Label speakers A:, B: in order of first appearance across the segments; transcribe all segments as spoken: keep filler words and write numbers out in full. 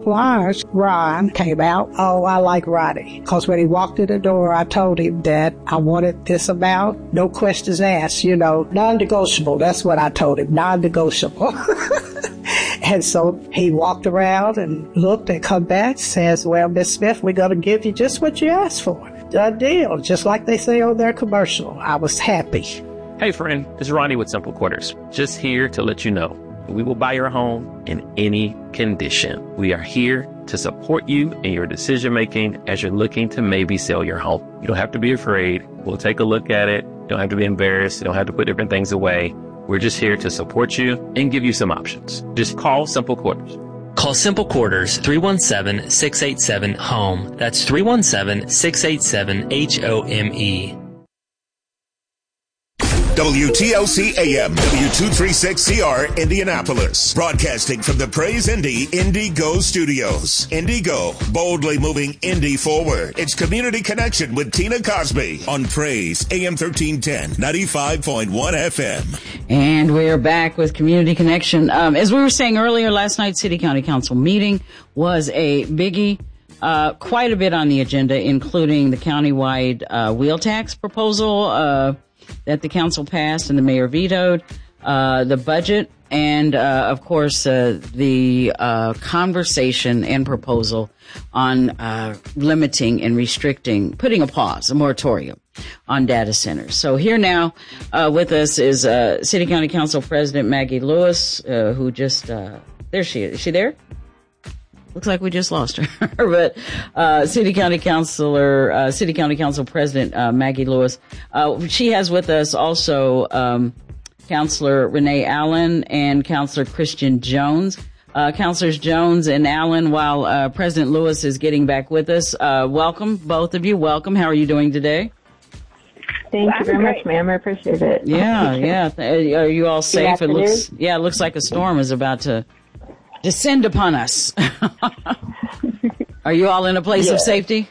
A: Squires, Ron, came out. Oh, I like Ronnie. Because when he walked in the door, I told him that I wanted this amount. No questions asked, you know, non-negotiable. That's what I told him, non-negotiable. And so he walked around and looked and come back, says, well, Miss Smith, we're going to give you just what you asked for. Done deal, just like they say on their commercial. I was happy.
B: Hey, friend, this is Ronnie with Simple Quarters. Just here to let you know, we will buy your home in any condition. We are here to support you in your decision-making as you're looking to maybe sell your home. You don't have to be afraid. We'll take a look at it. You don't have to be embarrassed. You don't have to put different things away. We're just here to support you and give you some options. Just call Simple Quarters.
C: Call Simple Quarters, three one seven, six eight seven, HOME. That's three one seven, six eight seven, H O M E.
D: W T L C A M, W two thirty-six C R, Indianapolis. Broadcasting from the Praise Indy Indigo Studios. Indigo, boldly moving Indy forward. It's Community Connection with Tina Cosby on Praise A M thirteen ten, ninety-five point one F M.
E: And we're back with Community Connection. Um, as we were saying earlier, last night's City County Council meeting was a biggie. Uh, quite a bit on the agenda, including the countywide uh, wheel tax proposal uh that the council passed and the mayor vetoed, uh, the budget, and, uh, of course, uh, the, uh, conversation and proposal on, uh, limiting and restricting, putting a pause, a moratorium on data centers. So here now, uh, with us is, uh, City County Council President Maggie Lewis, uh, who just, uh, there she is. Is she there? Looks like we just lost her. But uh City County Councilor, uh, City County Council President uh, Maggie Lewis. Uh, she has with us also um, Councilor Renee Allen and Councilor Christian Jones. Uh, Councilors Jones and Allen, while uh, President Lewis is getting back with us, uh, welcome, both of you. Welcome. How are you doing today?
F: Thank you very much, ma'am. I appreciate it.
E: Yeah, yeah. Are you all safe? It looks, yeah, it looks like a storm is about to descend upon us. Are you all in a place yes. of safety?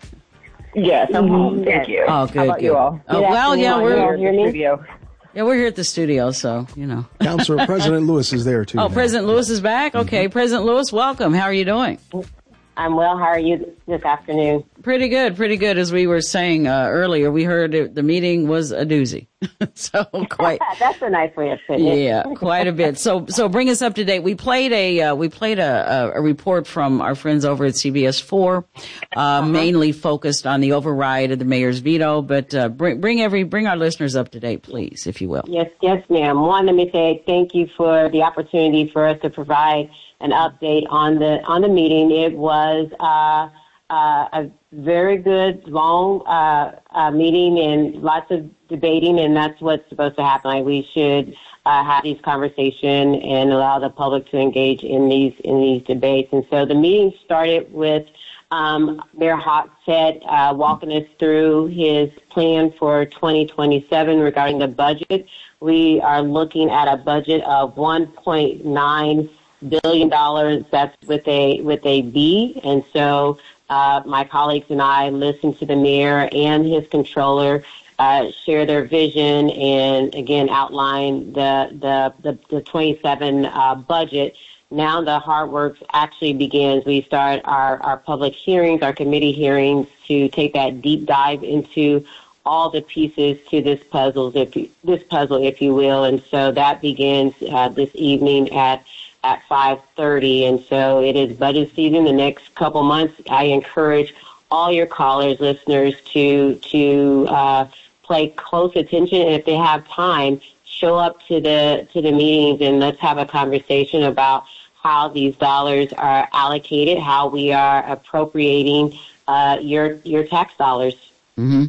F: Yes, I'm home. Thank you.
E: Oh, good,
F: How about
E: good.
F: You all?
E: Oh, well, yeah, we're
F: here in the studio.
E: Yeah, we're here at the studio, so, you know.
G: Councilor President Lewis is there, too.
E: Oh,
G: now.
E: President Lewis is back? Okay, mm-hmm. President Lewis, welcome. How are you doing?
H: I'm well. How are you this afternoon?
E: Pretty good, pretty good. As we were saying uh, earlier, we heard it, the meeting was a doozy. So quite.
H: That's a nice way of putting it.
E: Yeah, quite a bit. So, so bring us up to date. We played a uh, we played a, a report from our friends over at C B S four, uh, uh-huh. mainly focused on the override of the mayor's veto. But uh, bring bring every bring our listeners up to date, please, if you will.
H: Yes, yes, ma'am. One, let me say thank you for the opportunity for us to provide an update on the on the meeting. It was uh, uh, a very good, long uh, uh, meeting and lots of debating, and that's what's supposed to happen. Like we should uh, have these conversations and allow the public to engage in these in these debates. And so the meeting started with um, Mayor Hogsett uh, walking us through his plan for twenty twenty-seven regarding the budget. We are looking at a budget of one point nine billion dollars. That's with a with a B, and so uh, my colleagues and I listened to the mayor and his controller uh, share their vision and again outline the the the, the twenty-seven uh, budget. Now the hard work actually begins. We start our our public hearings, our committee hearings, to take that deep dive into all the pieces to this puzzle, if you, this puzzle, if you will, and so that begins uh, this evening at. at five thirty, and so it is budget season the next couple months. I encourage all your callers, listeners, to to uh, pay close attention, and if they have time, show up to the to the meetings, and let's have a conversation about how these dollars are allocated, how we are appropriating uh, your your tax dollars.
E: Mm-hmm.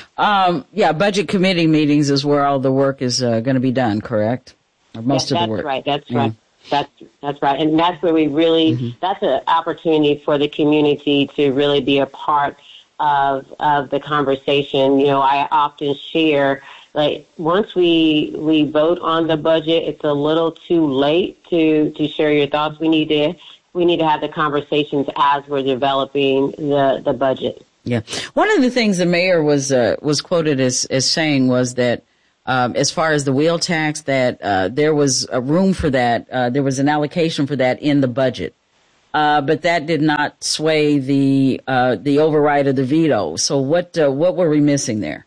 E: Um, yeah, budget committee meetings is where all the work is uh, going to be done, correct? Or most
H: yeah,
E: of the work.
H: That's right. That's
E: yeah.
H: right. That's that's right, and that's where we really mm-hmm. that's an opportunity for the community to really be a part of of the conversation. You know, I often share like once we we vote on the budget, it's a little too late to to share your thoughts. We need to we need to have the conversations as we're developing the the budget.
E: Yeah, one of the things the mayor was uh, was quoted as as saying was that. Um, as far as the wheel tax, that uh, there was a room for that. Uh, there was an allocation for that in the budget. uh, but that did not sway the uh, the override of the veto. So what uh, what were we missing there?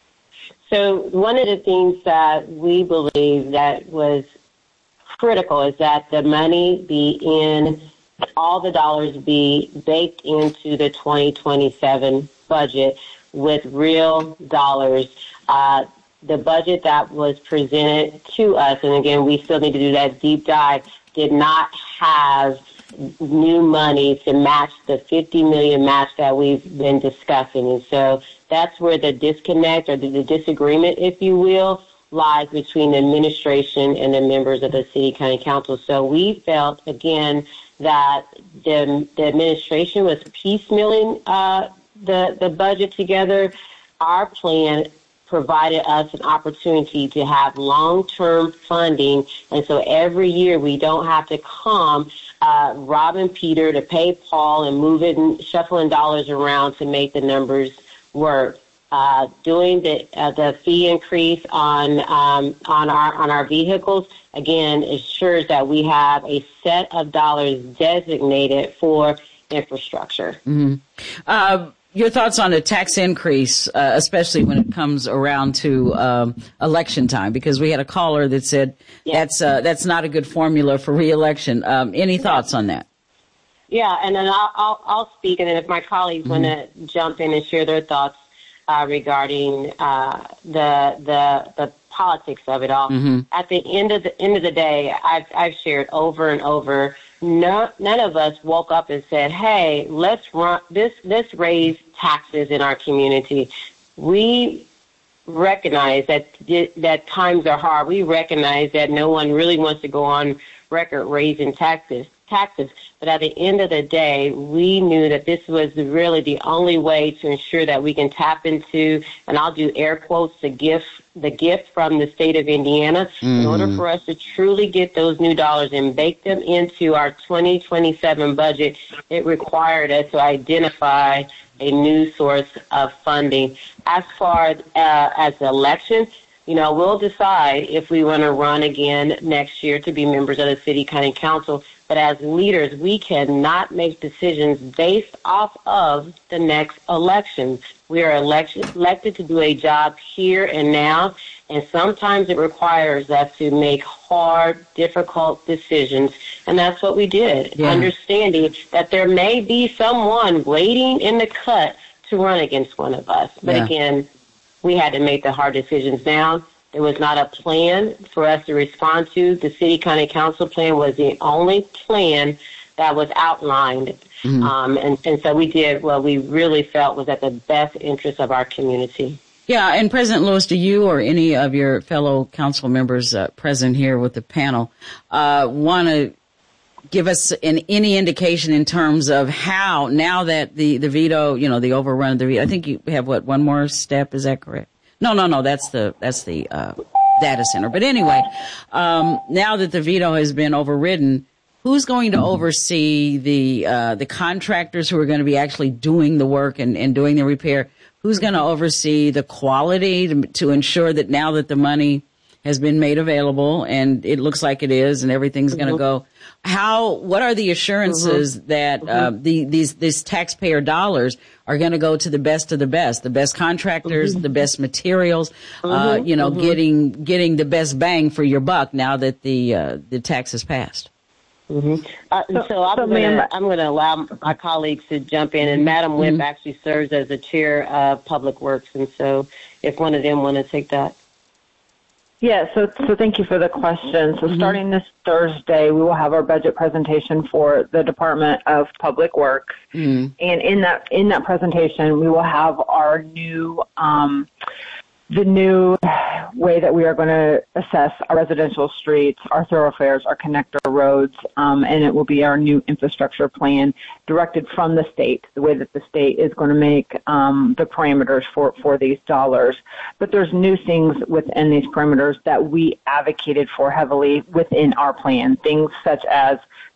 H: So one of the things that we believe that was critical is that the money be in, all the dollars be baked into the twenty twenty-seven budget with real dollars. Uh, the budget that was presented to us, and again, we still need to do that deep dive, did not have new money to match the fifty million match that we've been discussing. And so that's where the disconnect or the, the disagreement, if you will, lies between the administration and the members of the City County Council. So we felt, again, that the, the administration was piecemealing uh, the, the budget together. Our plan provided us an opportunity to have long-term funding, and so every year we don't have to come uh, robbing Peter to pay Paul and moving, shuffling dollars around to make the numbers work. Uh, doing the uh, the fee increase on um, on our on our vehicles again ensures that we have a set of dollars designated for infrastructure.
E: Mm-hmm. Uh, your thoughts on a tax increase, uh, especially when it comes around to um, election time? Because we had a caller that said yeah. that's uh, that's not a good formula for reelection. Um, any thoughts on that?
H: Yeah, and then I'll I'll, I'll speak, and then if my colleagues mm-hmm. want to jump in and share their thoughts. Uh, regarding uh, the the the politics of it all. Mm-hmm. At the end of the end of the day, I've I've shared over and over. No, none of us woke up and said, "Hey, let's run this. Let's raise taxes in our community." We recognize that that times are hard. We recognize that no one really wants to go on record raising taxes. taxes. But at the end of the day, we knew that this was really the only way to ensure that we can tap into, and I'll do air quotes, the gift, the gift from the state of Indiana. Mm. In order for us to truly get those new dollars and bake them into our twenty twenty-seven budget, it required us to identify a new source of funding. As far uh, as the election, you know, we'll decide if we want to run again next year to be members of the City County Council. But as leaders, we cannot make decisions based off of the next election. We are election, elected to do a job here and now, and sometimes it requires us to make hard, difficult decisions, and that's what we did, yeah. understanding that there may be someone waiting in the cut to run against one of us. But yeah. again, we had to make the hard decisions now. There was not a plan for us to respond to. The City County Council plan was the only plan that was outlined. Mm-hmm. Um, and, and so we did what we really felt was at the best interest of our community.
E: Yeah, and President Lewis, do you or any of your fellow council members uh, present here with the panel uh, want to give us an, any indication in terms of how, now that the, the veto, you know, the overrun of the veto, I think you have, what, one more step, is that correct? No, no, no, that's the, that's the, uh, data center. But anyway, um, now that the veto has been overridden, who's going to oversee the, uh, the contractors who are going to be actually doing the work and, and doing the repair? Who's going to oversee the quality to, to ensure that now that the money has been made available and it looks like it is and everything's mm-hmm. going to go? How, what are the assurances mm-hmm. that, uh, mm-hmm. the, these, these taxpayer dollars are going to go to the best of the best, the best contractors, mm-hmm. the best materials, mm-hmm. uh, you know, mm-hmm. getting, getting the best bang for your buck now that the, uh, the tax is passed?
H: Mm-hmm. Uh, so, so I'm so going to I'm going to allow my colleagues to jump in, and Madam mm-hmm. Wimp actually serves as the chair of Public Works, and so if one of them want to take that.
F: Yeah, so so thank you for the question. So mm-hmm. starting this Thursday, we will have our budget presentation for the Department of Public Works, mm-hmm. and in that in that presentation, we will have our new um, the new way that we are going to assess our residential streets, our thoroughfares, our connector roads, um, and it will be our new infrastructure plan directed from the state, the way that the state is going to make um, the parameters for, for these dollars. But there's new things within these parameters that we advocated for heavily within our plan, things such as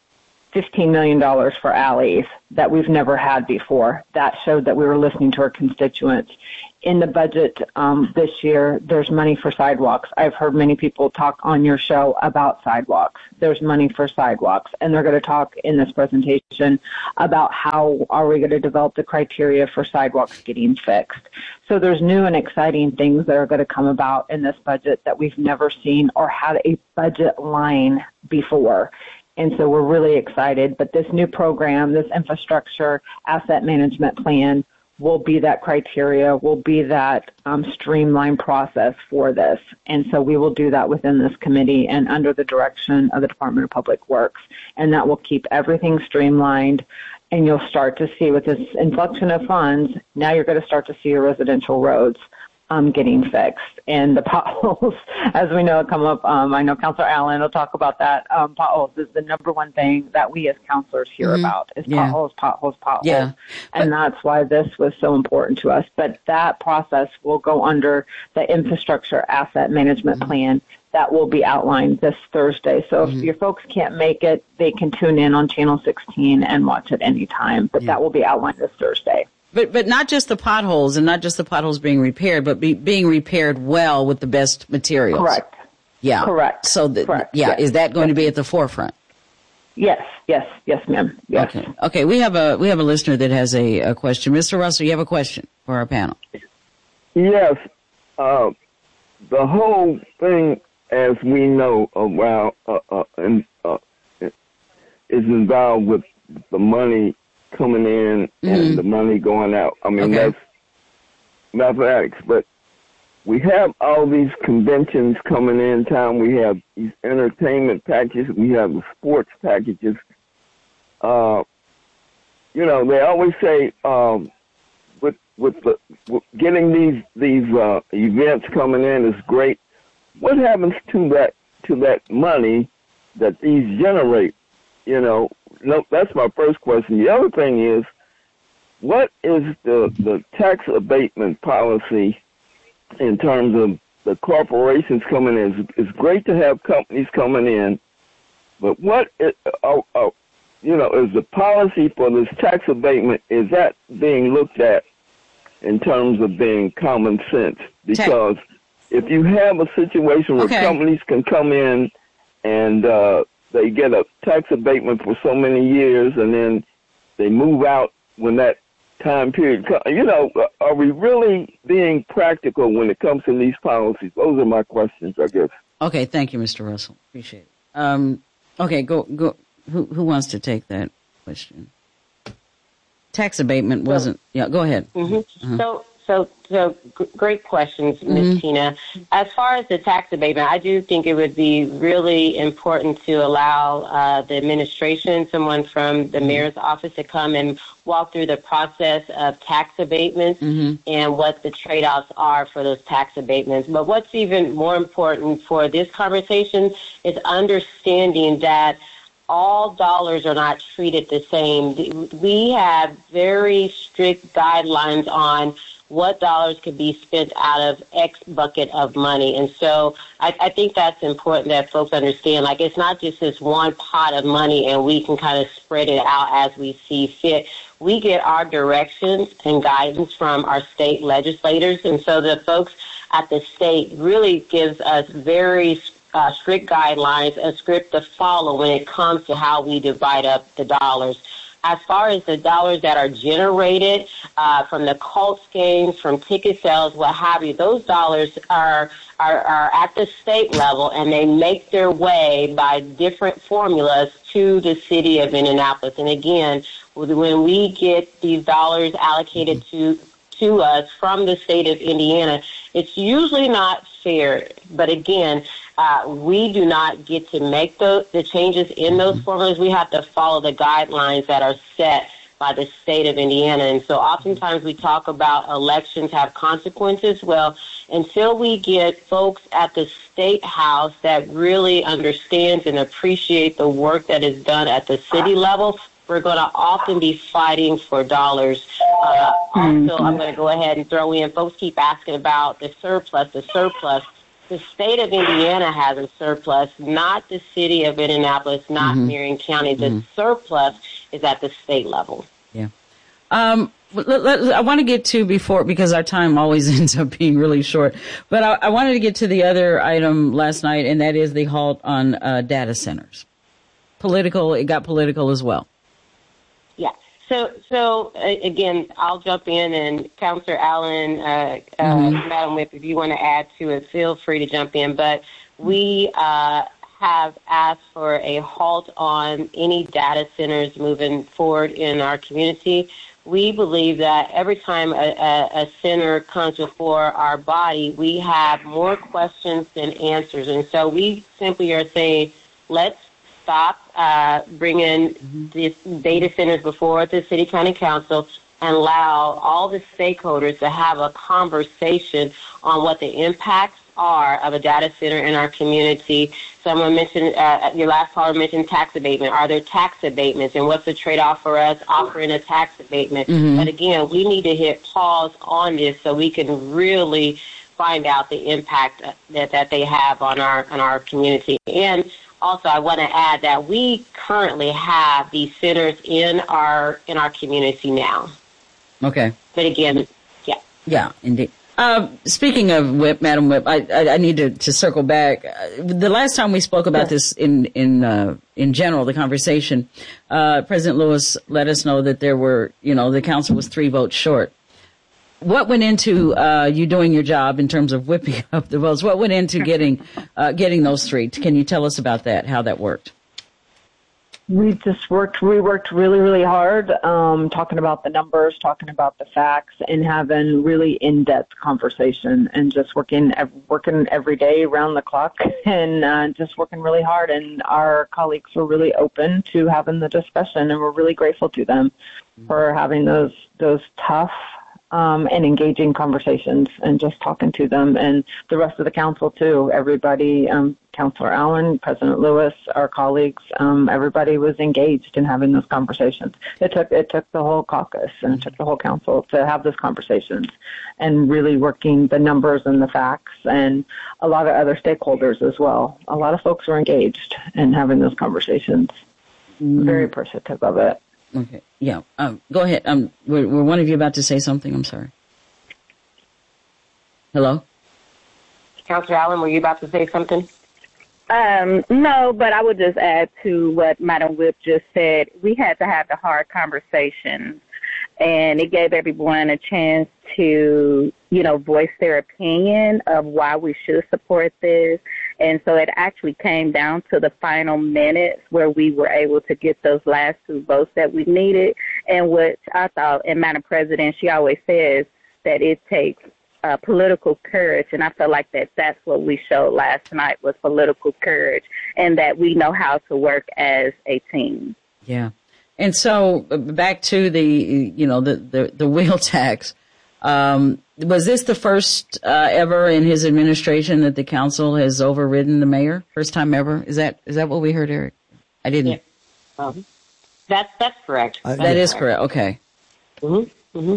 F: fifteen million dollars for alleys that we've never had before. That showed that we were listening to our constituents. In the budget um, this year, there's money for sidewalks. I've heard many people talk on your show about sidewalks. There's money for sidewalks, and they're going to talk in this presentation about how are we going to develop the criteria for sidewalks getting fixed. So there's new and exciting things that are going to come about in this budget that we've never seen or had a budget line before. And so we're really excited. But this new program, this infrastructure asset management plan, will be that criteria, will be that um, streamlined process for this. And so we will do that within this committee and under the direction of the Department of Public Works. And that will keep everything streamlined. And you'll start to see with this inflection of funds, now you're going to start to see your residential roads um, getting fixed. And the potholes, as we know, come up. Um, I know Councilor Allen will talk about that. Um, potholes is the number one thing that we as counselors hear mm-hmm. about is yeah. potholes, potholes, potholes. Yeah. And but, that's why this was so important to us. But that process will go under the infrastructure asset management mm-hmm. plan that will be outlined this Thursday. So mm-hmm. if your folks can't make it, they can tune in on Channel sixteen and watch it anytime. But yeah. that will be outlined this Thursday.
E: But but not just the potholes and not just the potholes being repaired, but be, being repaired well with the best materials.
F: Correct.
E: Yeah.
F: Correct.
E: So the,
F: Correct.
E: yeah,
F: yes.
E: is that going yes. to be at the forefront?
F: Yes. Yes. Yes, ma'am. Yes.
E: Okay. Okay. We have a we have a listener that has a, a question. Mister Russell, you have a question for our panel?
I: Yes. Uh, the whole thing, as we know, around uh, uh, and, uh, is involved with the money coming in and mm-hmm. the money going out. I mean, okay. that's mathematics. But we have all these conventions coming in town. We have these entertainment packages. We have the sports packages. Uh, you know, they always say um, with with, the, with getting these these uh, events coming in is great. What happens to that to that money that these generate? You know. No, that's my first question. The other thing is, what is the, the tax abatement policy in terms of the corporations coming in? It's, it's great to have companies coming in, but what is, uh, uh, you know, is the policy for this tax abatement, is that being looked at in terms of being common sense? Because if you have a situation where okay. companies can come in and uh, they get a tax abatement for so many years, and then they move out when that time period comes. You know, are we really being practical when it comes to these policies? Those are my questions, I guess.
E: Okay, thank you, Mister Russell. Appreciate it. Um, okay, go go. Who who wants to take that question? Tax abatement wasn't. So, yeah, go ahead.
H: Mm-hmm.
E: Uh-huh.
H: So. So, so g- great questions, Miz Mm-hmm. Tina. As far as the tax abatement, I do think it would be really important to allow uh, the administration, someone from the mayor's office, to come and walk through the process of tax abatements mm-hmm. and what the trade-offs are for those tax abatements. But what's even more important for this conversation is understanding that all dollars are not treated the same. We have very strict guidelines on what dollars could be spent out of X bucket of money. And so I, I think that's important that folks understand, like, it's not just this one pot of money and we can kind of spread it out as we see fit. We get our directions and guidance from our state legislators. And so the folks at the state really gives us very uh, strict guidelines, a script to follow when it comes to how we divide up the dollars. As far as the dollars that are generated uh, from the Colts games, from ticket sales, what have you, those dollars are, are are at the state level, and they make their way by different formulas to the city of Indianapolis. And again, when we get these dollars allocated to to us from the state of Indiana, it's usually not fair. But again, uh, we do not get to make the, the changes in those formulas. We have to follow the guidelines that are set by the state of Indiana. And so oftentimes we talk about elections have consequences. Well, until we get folks at the state house that really understands and appreciate the work that is done at the city level, we're going to often be fighting for dollars. Uh, also, I'm going to go ahead and throw in, folks keep asking about the surplus, the surplus. the state of Indiana has a surplus, not the city of Indianapolis, not mm-hmm. Marion County. The mm-hmm. surplus is at the state level.
E: Yeah. Um, let, let, I want to get to before, because our time always ends up being really short, but I, I wanted to get to the other item last night, and that is the halt on uh, data centers. Political, it got political as well.
H: Yeah. So, so uh, again, I'll jump in, and Councilor Allen, uh, uh, mm-hmm. Madam Whip, if you want to add to it, feel free to jump in. But we uh, have asked for a halt on any data centers moving forward in our community. We believe that every time a, a, a center comes before our body, we have more questions than answers. And so we simply are saying, let's stop uh, bringing these data centers before the City County Council and allow all the stakeholders to have a conversation on what the impacts are of a data center in our community. Someone mentioned, uh, your last caller mentioned tax abatement. Are there tax abatements, and what's the trade-off for us offering a tax abatement? Mm-hmm. But again, we need to hit pause on this so we can really find out the impact that, that they have on our on our community. And also, I want to add that we currently have these centers in our in our community now.
E: Okay.
H: But again, yeah.
E: Yeah, indeed. Uh, speaking of Whip, Madam Whip, I, I, I need to, to circle back. Uh, the last time we spoke about yeah. this in in uh, in general, the conversation, uh, President Lewis let us know that there were, you know, the council was three votes short. What went into uh, you doing your job in terms of whipping up the votes? What went into getting uh, getting those three? Can you tell us about that? How that worked?
F: We just worked, we worked really, really hard, um, talking about the numbers, talking about the facts, and having really in-depth conversation, and just working, working every day around the clock, and uh, just working really hard. And our colleagues were really open to having the discussion, and we're really grateful to them for having those, those tough, Um, and engaging conversations, and just talking to them, and the rest of the council too. Everybody, um, Councilor Allen, President Lewis, our colleagues, um, everybody was engaged in having those conversations. It took it took the whole caucus and it took the whole council to have those conversations, and really working the numbers and the facts, and a lot of other stakeholders as well. A lot of folks were engaged in having those conversations. Mm. Very appreciative of it.
E: Okay. Yeah. Um, go ahead. Um, were, were one of you about to say something? I'm sorry. Hello?
H: Councilor Allen, were you about to say something?
J: Um, no, but I would just add to what Madam Whip just said. We had to have the hard conversations, and it gave everyone a chance to, you know, voice their opinion of why we should support this. And so it actually came down to the final minutes where we were able to get those last two votes that we needed. And what I thought, and Madam President, she always says that it takes uh, political courage. And I felt like that that's what we showed last night, was political courage, and that we know how to work as a team.
E: Yeah. And so back to the, you know, the, the, the wheel tax. Um, was this the first uh, ever in his administration that the council has overridden the mayor? First time ever? Is that is that what we heard, Eric? I didn't.
H: Yeah. Um, that's that's correct.
E: I, that is correct. correct. Okay.
H: Mm-hmm. Mm-hmm.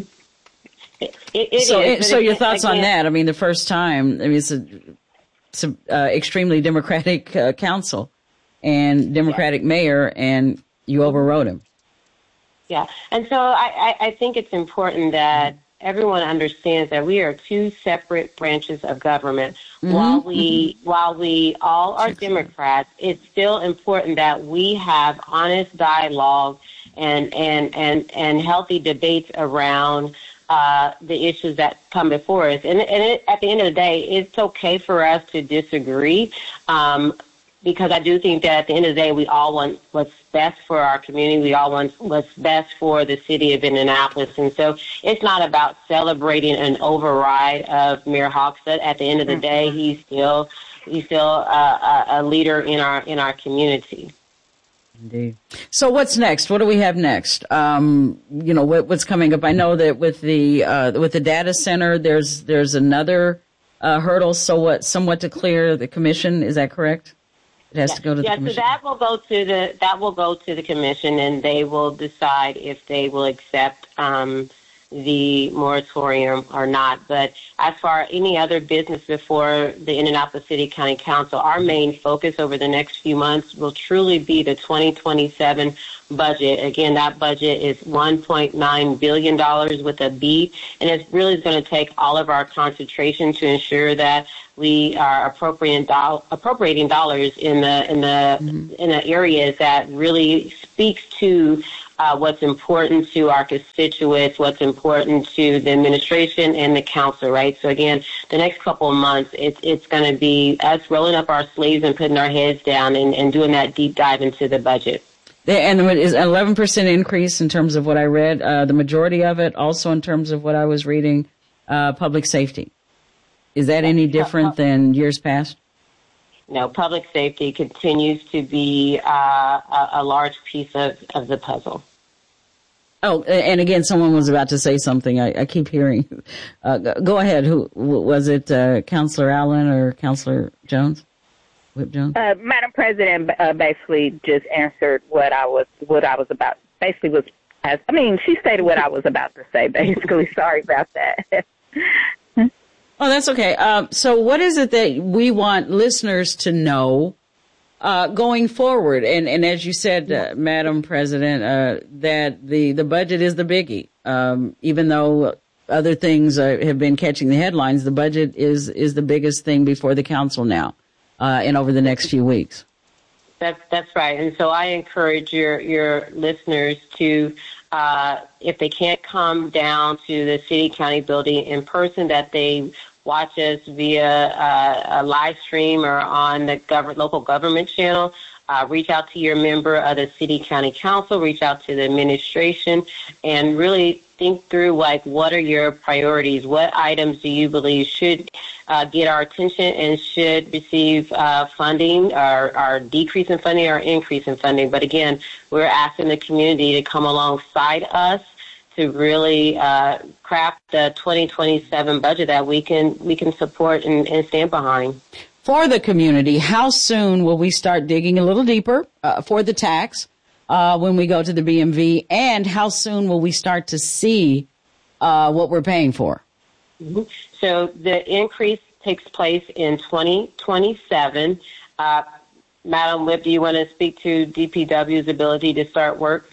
H: It, it, it
E: so,
H: is,
E: it, so
H: it,
E: your thoughts
H: again,
E: on that? I mean, the first time. I mean, it's a, it's a uh, extremely democratic uh, council and democratic yeah. mayor, and you overrode him.
H: Yeah, and so I, I, I think it's important that everyone understands that we are two separate branches of government. Mm-hmm. While we mm-hmm. while we all are Democrats, it's still important that we have honest dialogue and and and, and healthy debates around uh, the issues that come before us. And, and it, at the end of the day, it's okay for us to disagree. Um, Because I do think that at the end of the day, we all want what's best for our community. We all want what's best for the city of Indianapolis. And so it's not about celebrating an override of Mayor Hogsett. At the end of the day, he's still he's still a, a leader in our in our community.
E: Indeed. So what's next? What do we have next? Um, you know, what, what's coming up? I know that with the uh, with the data center, there's there's another uh, hurdle. So what? Somewhat to clear the commission. Is that correct? It has
H: yeah.
E: to go to the
H: yeah,
E: commission.
H: so that will go to the that will go to the commission, and they will decide if they will accept um, the moratorium or not. But as far any other business before the Indianapolis City County Council, our main focus over the next few months will truly be the twenty twenty-seven budget. Again, that budget is one point nine billion dollars with a B, and it really is going to take all of our concentration to ensure that we are appropriating, do- appropriating dollars in the in the mm-hmm. in the areas that really speaks to Uh, what's important to our constituents, what's important to the administration and the council, right? So again, the next couple of months, it's it's going to be us rolling up our sleeves and putting our heads down and, and doing that deep dive into the budget.
E: And it is an eleven percent increase in terms of what I read. Uh, the majority of it also in terms of what I was reading, uh, public safety. Is that any different than years past?
H: No, public safety continues to be uh, a, a large piece of, of the puzzle.
E: Oh, and again, someone was about to say something. I, I keep hearing. Uh, go ahead. Who was it? Uh, Councilor Allen or Councilor Jones? Whip Jones?
J: Uh, Madam President, uh, basically just answered what I was what I was about. Basically, was as I mean, she stated what I was about to say. Basically, sorry about that.
E: Oh, that's okay. Um, so what is it that we want listeners to know uh, going forward? And, and as you said, uh, Madam President, uh, that the, the budget is the biggie. Um, even though other things uh, have been catching the headlines, the budget is, is the biggest thing before the council now uh, and over the next few weeks.
H: That's, that's right. And so I encourage your, your listeners to, uh, if they can't come down to the city county building in person, that they watch us via uh, a live stream or on the gov- local government channel. Uh, reach out to your member of the city county council, reach out to the administration, and really think through, like, what are your priorities? What items do you believe should uh, get our attention and should receive uh, funding, or, or decrease in funding or increase in funding? But again, we're asking the community to come alongside us to really uh, craft the twenty twenty-seven budget that we can we can support and, and stand behind.
E: For the community, how soon will we start digging a little deeper uh, for the tax uh, when we go to the B M V, and how soon will we start to see uh, what we're paying for?
H: Mm-hmm. So the increase takes place in twenty twenty-seven. Uh, Madam Whip, do you want to speak to D P W's ability to start work?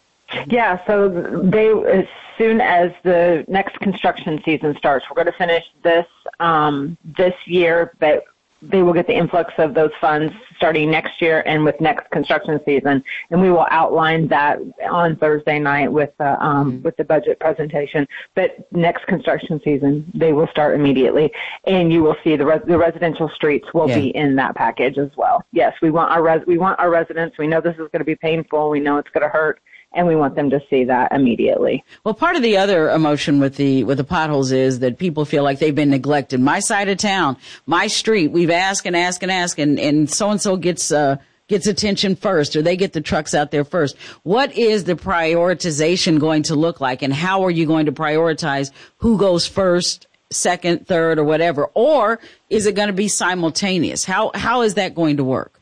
F: Yeah, so they, as soon as the next construction season starts, we're going to finish this um, this year, but they will get the influx of those funds starting next year and with next construction season, and we will outline that on Thursday night with the um, mm-hmm. with the budget presentation. But next construction season, they will start immediately, and you will see the res- the residential streets will yeah. be in that package as well. Yes, we want our res- we want our residents. We know this is going to be painful. We know it's going to hurt. And we want them to see that immediately.
E: Well, part of the other emotion with the with the potholes is that people feel like they've been neglected. My side of town, my street, we've asked and asked and asked, and, and so-and-so gets uh, gets attention first, or they get the trucks out there first. What is the prioritization going to look like, and how are you going to prioritize who goes first, second, third, or whatever? Or is it going to be simultaneous? How how is that going to work?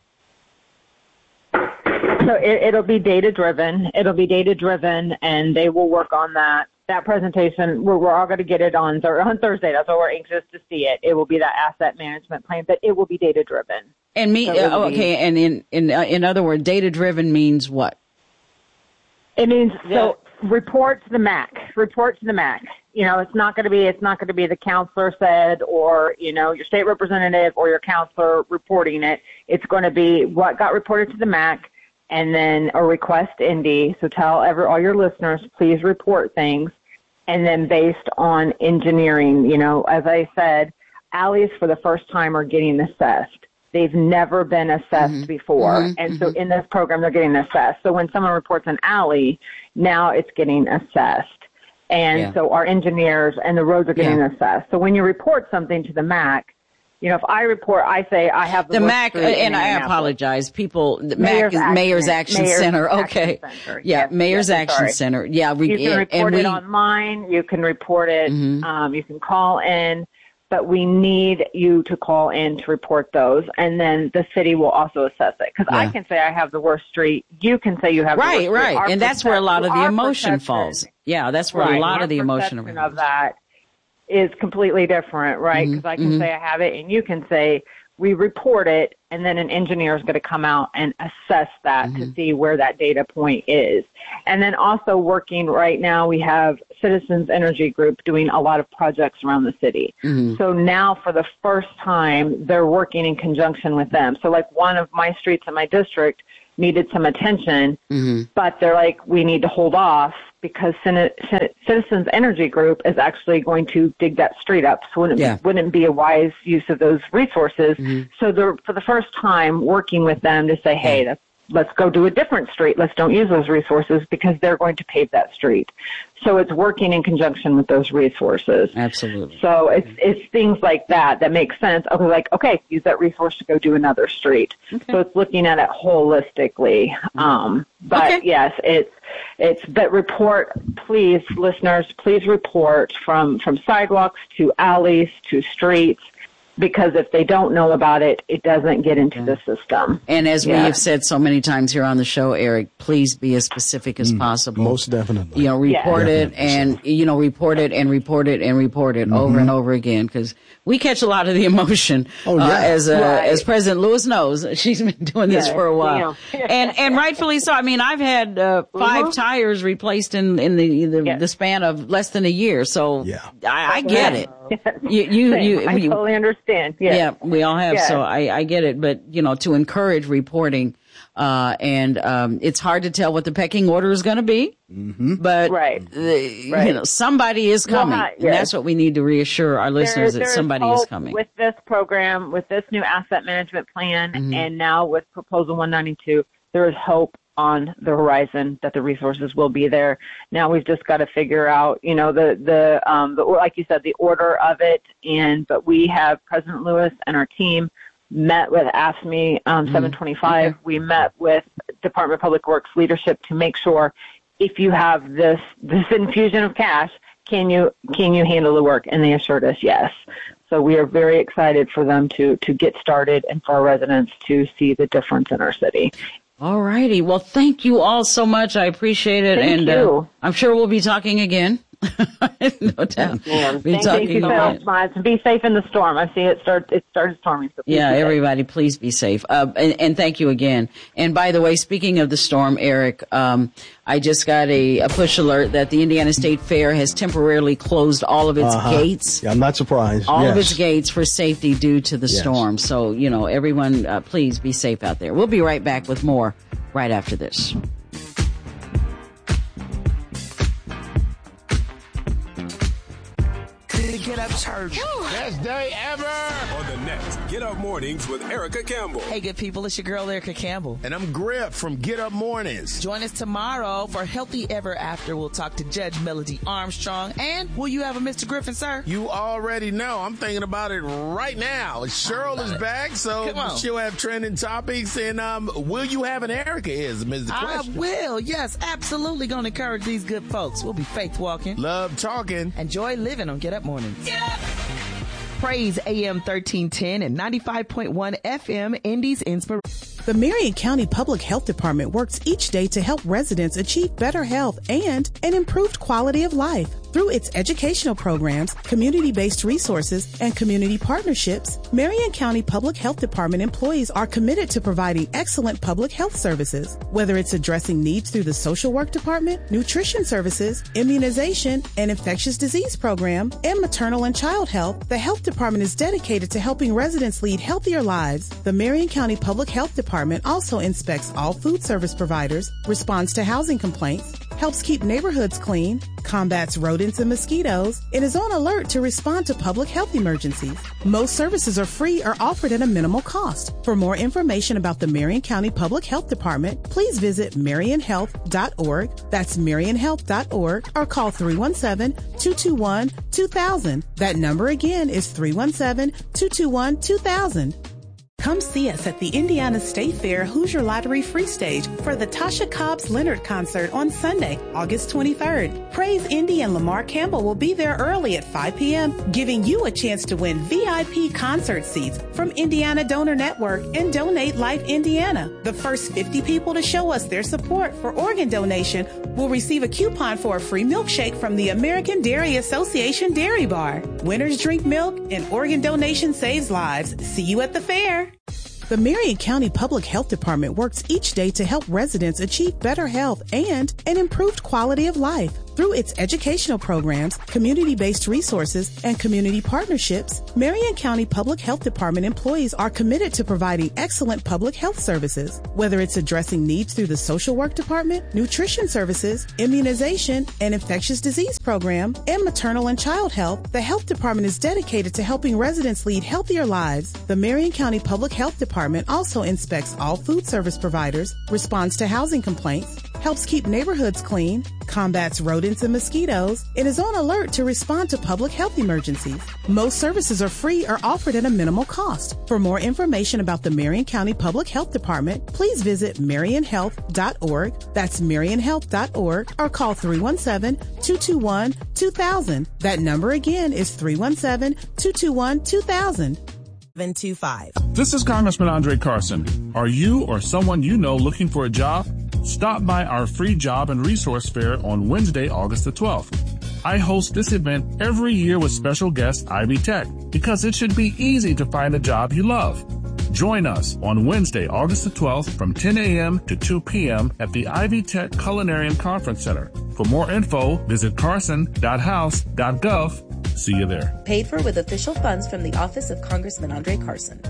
F: So it, it'll be data driven. It'll be data driven, and they will work on that. That presentation, we're, we're all going to get it on, th- on Thursday. That's why we're anxious to see it. It will be that asset management plan, but it will be data driven.
E: And me, so uh, okay. Be, and in in uh, in other words, data driven means what?
F: It means so report to the M A C. Report to the M A C. You know, it's not going to be it's not going to be the counselor said, or you know, your state representative or your counselor reporting it. It's going to be what got reported to the M A C. And then a request Indy. So tell every, all your listeners, please report things. And then based on engineering, you know, as I said, alleys for the first time are getting assessed. They've never been assessed mm-hmm. before. Mm-hmm. And so in this program, they're getting assessed. So when someone reports an alley, now it's getting assessed. And yeah. so our engineers and the roads are getting yeah. assessed. So when you report something to the M A C, you know, if I report, I say I have the,
E: the M A C, and I apologize. People, the Mayor's M A C is Mayor's Action, Action Center. Okay, Action Center. Yeah, yes, Mayor's yes, Action sorry. Center. Yeah,
F: we, you can report it we, online. You can report it. Mm-hmm. Um, you can call in. but we need you to call in to report those, and then the city will also assess it. Because yeah. I can say I have the worst street, you can say you have
E: right,
F: the worst
E: right, right, and that's where a lot of the emotion falls. Yeah, that's where
F: right,
E: a lot of the emotion
F: of that is completely different, right? Because mm-hmm, I can mm-hmm. say I have it, and you can say we report it, and then an engineer is going to come out and assess that mm-hmm. to see where that data point is. And then also working right now, we have Citizens Energy Group doing a lot of projects around the city. Mm-hmm. So now for the first time, they're working in conjunction with them. So like one of my streets in my district needed some attention, mm-hmm. but they're like, we need to hold off because Citizens Energy Group is actually going to dig that street up. So wouldn't, yeah. wouldn't be a wise use of those resources. Mm-hmm. So they're, for the first time, working with them to say, hey, that's, let's go do a different street. Let's don't use those resources because they're going to pave that street. So it's working in conjunction with those resources.
E: Absolutely.
F: So it's it's things like that that make sense. Okay, like, okay, use that resource to go do another street. Okay. So it's looking at it holistically. Um, but okay. yes, it's it's but report, please, listeners, please report from from sidewalks to alleys to streets. Because if they don't know about it, it doesn't get into yeah. the system.
E: And as yeah. we have said so many times here on the show, Eric, please be as specific as mm, possible.
G: Most definitely.
E: You know, report yeah. it and, you know, report it and report it and report it mm-hmm. over and over again. Because we catch a lot of the emotion. Oh, yeah. uh, as, uh, right. as President Lewis knows, she's been doing this yeah. for a while. Yeah. and, and rightfully so. I mean, I've had uh, five mm-hmm. tires replaced in, in the, the, yeah. the span of less than a year. So yeah. I, I get it. You, you, you,
F: I
E: you,
F: totally understand. Yeah.
E: yeah, we all have. Yeah. So I, I get it. But, you know, to encourage reporting, uh, and, um, it's hard to tell what the pecking order is going to be. Mm-hmm. But,
F: right.
E: The,
F: right.
E: you know, somebody is coming. Well, yes. And that's what we need to reassure our listeners there, that somebody is coming.
F: With this program, with this new asset management plan, mm-hmm. and now with Proposal one ninety-two, there is hope on the horizon that the resources will be there. Now we've just got to figure out, you know, the, the, um, the, like you said, the order of it. And, but we have President Lewis and our team met with A F S C M E um, mm-hmm. seven twenty-five. Okay. We met with Department of Public Works leadership to make sure if you have this, this infusion of cash, can you, can you handle the work? And they assured us yes. So we are very excited for them to, to get started and for our residents to see the difference in our city.
E: All righty. Well, thank you all so much. I appreciate it.
F: Thank
E: and
F: you.
E: Uh, I'm sure we'll be talking again. No doubt.
F: Yeah. Be thank talking you so much. Be safe in the storm. I see it start. It started storming. So
E: yeah, everybody, please be safe. Uh, and, and thank you again. And by the way, speaking of the storm, Eric, um, I just got a, a push alert that the Indiana State Fair has temporarily closed all of its uh-huh. gates.
G: Yeah, I'm not surprised.
E: All
G: yes.
E: of its gates for safety due to the yes. storm. So, you know, everyone, uh, please be safe out there. We'll be right back with more right after this.
K: Get Up Church.
L: Best day ever. On the next Get Up Mornings with Erica Campbell.
K: Hey, good people. It's your girl, Erica Campbell.
L: And I'm Griff from Get Up Mornings.
K: Join us tomorrow for Healthy Ever After. We'll talk to Judge Melody Armstrong. And will you have a Mister Griffin, sir?
L: You already know. I'm thinking about it right now. Cheryl is
K: it.
L: back, so she'll have trending topics. And um, will you have an Erica is, is the question.
K: I will. Yes, absolutely going to encourage these good folks. We'll be faith walking.
L: Love talking.
K: Enjoy living on Get Up Mornings. Get up. Praise A M thirteen ten and ninety-five point one F M Indy's Inspiration.
M: The Marion County Public Health Department works each day to help residents achieve better health and an improved quality of life. Through its educational programs, community-based resources, and community partnerships, Marion County Public Health Department employees are committed to providing excellent public health services. Whether it's addressing needs through the social work department, nutrition services, immunization, and infectious disease program, and maternal and child health, the health department is dedicated to helping residents lead healthier lives. The Marion County Public Health Department also inspects all food service providers, responds to housing complaints, helps keep neighborhoods clean, combats rodents and mosquitoes, and is on alert to respond to public health emergencies. Most services are free or offered at a minimal cost. For more information about the Marion County Public Health Department, please visit marion health dot org. That's marion health dot org, or call three one seven, two two one, two thousand. That number again is three one seven, two two one, two thousand. Come see us at the Indiana State Fair Hoosier Lottery Free Stage for the Tasha Cobbs Leonard concert on Sunday, August twenty-third. Praise Indy and Lamar Campbell will be there early at five p.m., giving you a chance to win V I P concert seats from Indiana Donor Network and Donate Life Indiana. The first fifty people to show us their support for organ donation will receive a coupon for a free milkshake from the American Dairy Association Dairy Bar. Winners drink milk and organ donation saves lives. See you at the fair. The Marion County Public Health Department works each day to help residents achieve better health and an improved quality of life. Through its educational programs, community-based resources, and community partnerships, Marion County Public Health Department employees are committed to providing excellent public health services. Whether it's addressing needs through the social work department, nutrition services, immunization, and infectious disease program, and maternal and child health, the health department is dedicated to helping residents lead healthier lives. The Marion County Public Health Department also inspects all food service providers, responds to housing complaints, helps keep neighborhoods clean, combats rodents and mosquitoes, and is on alert to respond to public health emergencies. Most services are free or offered at a minimal cost. For more information about the Marion County Public Health Department, please visit marion health dot org. That's marion health dot org, or call three one seven, two two one, two thousand. That number again is three one seven, two two one, two thousand.
N: seven two five.
O: This is Congressman Andre Carson. Are you or someone you know looking for a job? Stop by our free job and resource fair on Wednesday, August the twelfth. I host this event every year with special guest Ivy Tech because it should be easy to find a job you love. Join us on Wednesday, August the twelfth from ten a.m. to two p.m. at the Ivy Tech Culinarian Conference Center. For more info, visit carson dot house dot gov. See you there.
N: Paid for with official funds from the Office of Congressman Andre Carson.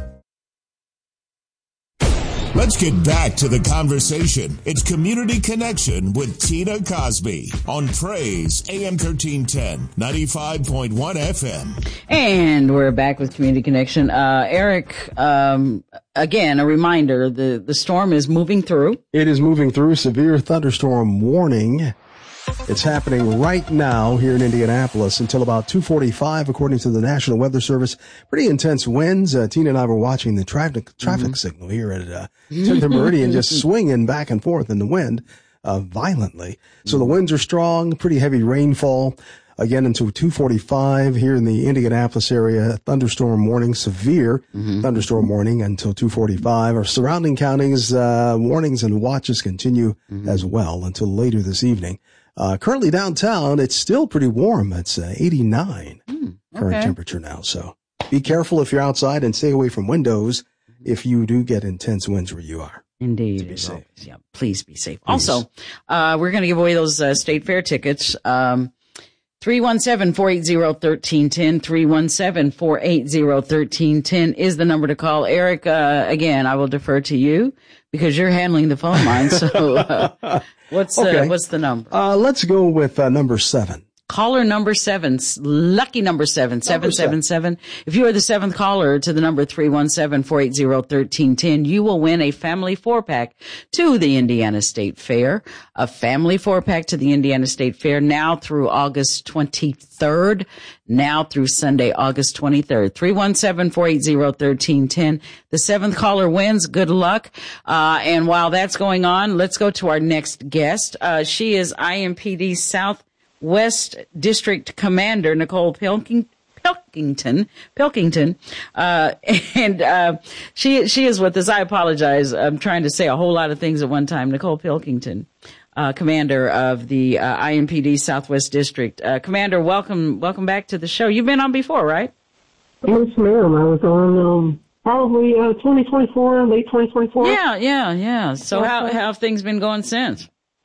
D: Let's get back to the conversation. It's Community Connection with Tina Cosby on Praise A M thirteen ten, ninety-five point one F M.
E: And we're back with Community Connection. Uh, Eric, um, again, a reminder, the, the storm is moving through.
G: It is moving through. Severe thunderstorm warning. It's happening right now here in Indianapolis until about two forty-five, according to the National Weather Service. Pretty intense winds. Uh, Tina and I were watching the traffic traffic mm-hmm. signal here at uh, tenth and Meridian, just swinging back and forth in the wind uh, violently. So the winds are strong, pretty heavy rainfall. Again, until two forty-five here in the Indianapolis area, thunderstorm warning, severe mm-hmm. thunderstorm warning until two forty-five. Our surrounding counties, uh, warnings and watches continue mm-hmm. as well until later this evening. Uh, currently downtown, it's still pretty warm. It's uh, eighty-nine mm, okay. current temperature now. So be careful if you're outside and stay away from windows if you do get intense winds where you are.
E: Indeed.
G: To be safe.
E: Always, yeah, please be safe. Please. Also, uh, we're going to give away those uh, state fair tickets. Um, three one seven, four eight zero, one three one zero, three one seven, four eight zero, one three one zero is the number to call. Eric, uh, again, I will defer to you because you're handling the phone line. So, uh, what's, okay. uh, what's the number?
G: Uh, let's go with, uh, number seven.
E: Caller number seven, lucky number seven, seven seven seven. If you are the seventh caller to the number three one seven, four eight zero, one three one zero, you will win a family four-pack to the Indiana State Fair. A family four-pack to the Indiana State Fair now through August twenty-third, now through Sunday, August twenty-third. three one seven, four eight zero, one three one zero. The seventh caller wins. Good luck. Uh, and while that's going on, let's go to our next guest. Uh, she is I M P D South West District Commander Nicole Pilking, Pilkington, Pilkington, uh, and, uh, she, she is with us. I apologize. I'm trying to say a whole lot of things at one time. Nicole Pilkington, uh, Commander of the, uh, I M P D Southwest District. Uh, Commander, welcome, welcome back to the show. You've been on before, right?
P: Yes, ma'am. I was on, um, probably, uh, twenty twenty-four, late twenty twenty-four.
E: Yeah, yeah, yeah. So how, how have things been going since?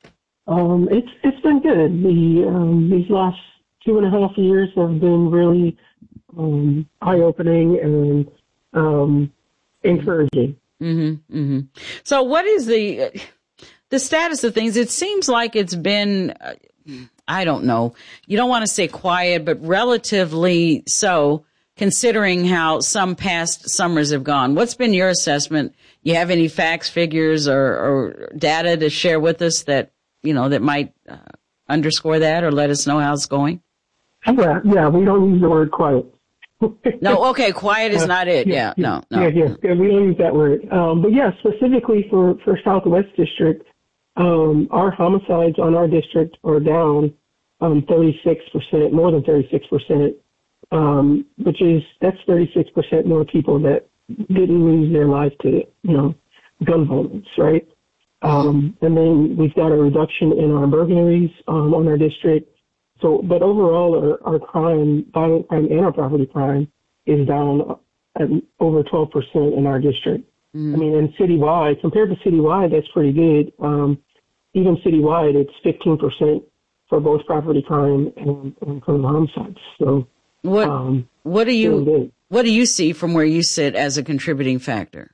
P: Um, it's, it's been good. The, um, these last two and a half years have been really, um, eye-opening and, um, encouraging.
E: Mm-hmm, mm-hmm. So what is the, the status of things? It seems like it's been, uh, I don't know, you don't want to say quiet, but relatively so, considering how some past summers have gone. What's been your assessment? You have any facts, figures, or, or data to share with us that, you know, that might uh, underscore that or let us know how it's going?
P: Yeah, yeah, we don't use the word quiet.
E: No, okay, quiet is not it. Yeah, yeah no, no.
P: Yeah, yeah, yeah, we don't use that word. Um, but yeah, specifically for, for Southwest District, um, our homicides on our district are down um, thirty-six percent, more than thirty-six percent, um, which is, that's thirty-six percent more people that didn't lose their life to, you know, gun violence, right? Um, and then we've got a reduction in our burglaries um, on our district. So, but overall, our, our crime, violent crime, and our property crime is down at over twelve percent in our district. Mm. I mean, and citywide, compared to citywide, that's pretty good. Um, even citywide, it's fifteen percent for both property crime and, and criminal homicides. So,
E: what
P: um,
E: what do you what do you see from where you sit as a contributing factor?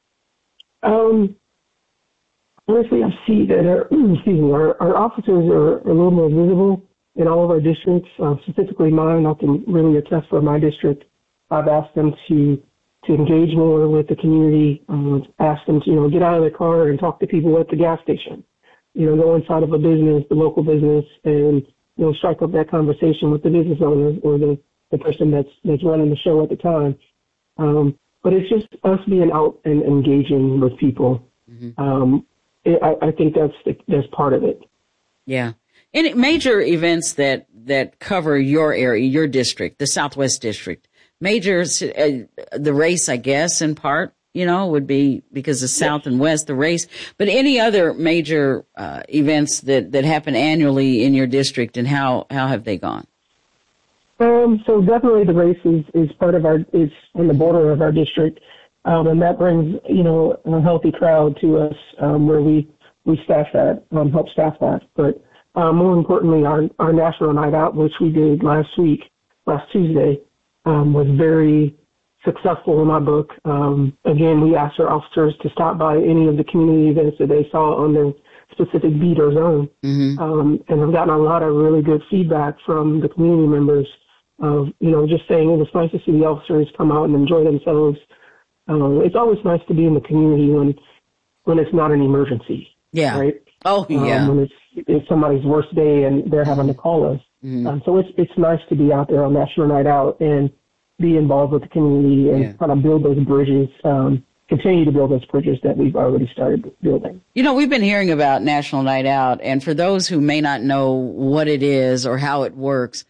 P: Um, honestly, I see that our, excuse me, our, our officers are a little more visible in all of our districts, uh, specifically mine. I can really attest for my district. I've asked them to to engage more with the community, uh, ask them to, you know, get out of their car and talk to people at the gas station, you know, go inside of a business, the local business, and, you know, strike up that conversation with the business owner or the, the person that's, that's running the show at the time. Um, but it's just us being out and engaging with people. Mm-hmm. Um, it, I, I think that's the, that's part of it.
E: Yeah. Any major events that, that cover your area, your district, the Southwest District, major, uh, the race, I guess, in part, you know, would be because of South and West, the race, but any other major, uh, events that, that happen annually in your district, and how, how have they gone?
P: Um, so definitely the race is, is part of our, is on the border of our district. Um, and that brings, you know, a healthy crowd to us, um, where we, we staff that, um, help staff that. But, uh, more importantly, our, our national night out, which we did last week, last Tuesday, um, was very successful in my book. Um, again, we asked our officers to stop by any of the community events that they saw on their specific beat or zone. Mm-hmm. Um, and I've gotten a lot of really good feedback from the community members of, you know, just saying it was nice to see the officers come out and enjoy themselves. Um, it's always nice to be in the community when, when it's not an emergency.
E: Yeah.
P: Right?
E: Oh, yeah.
P: Um, when it's, it's somebody's worst day and they're having to call us. Mm-hmm. Um, so it's, it's nice to be out there on National Night Out and be involved with the community and yeah. kind of build those bridges, um, continue to build those bridges that we've already started building.
E: You know, we've been hearing about National Night Out, and for those who may not know what it is or how it works,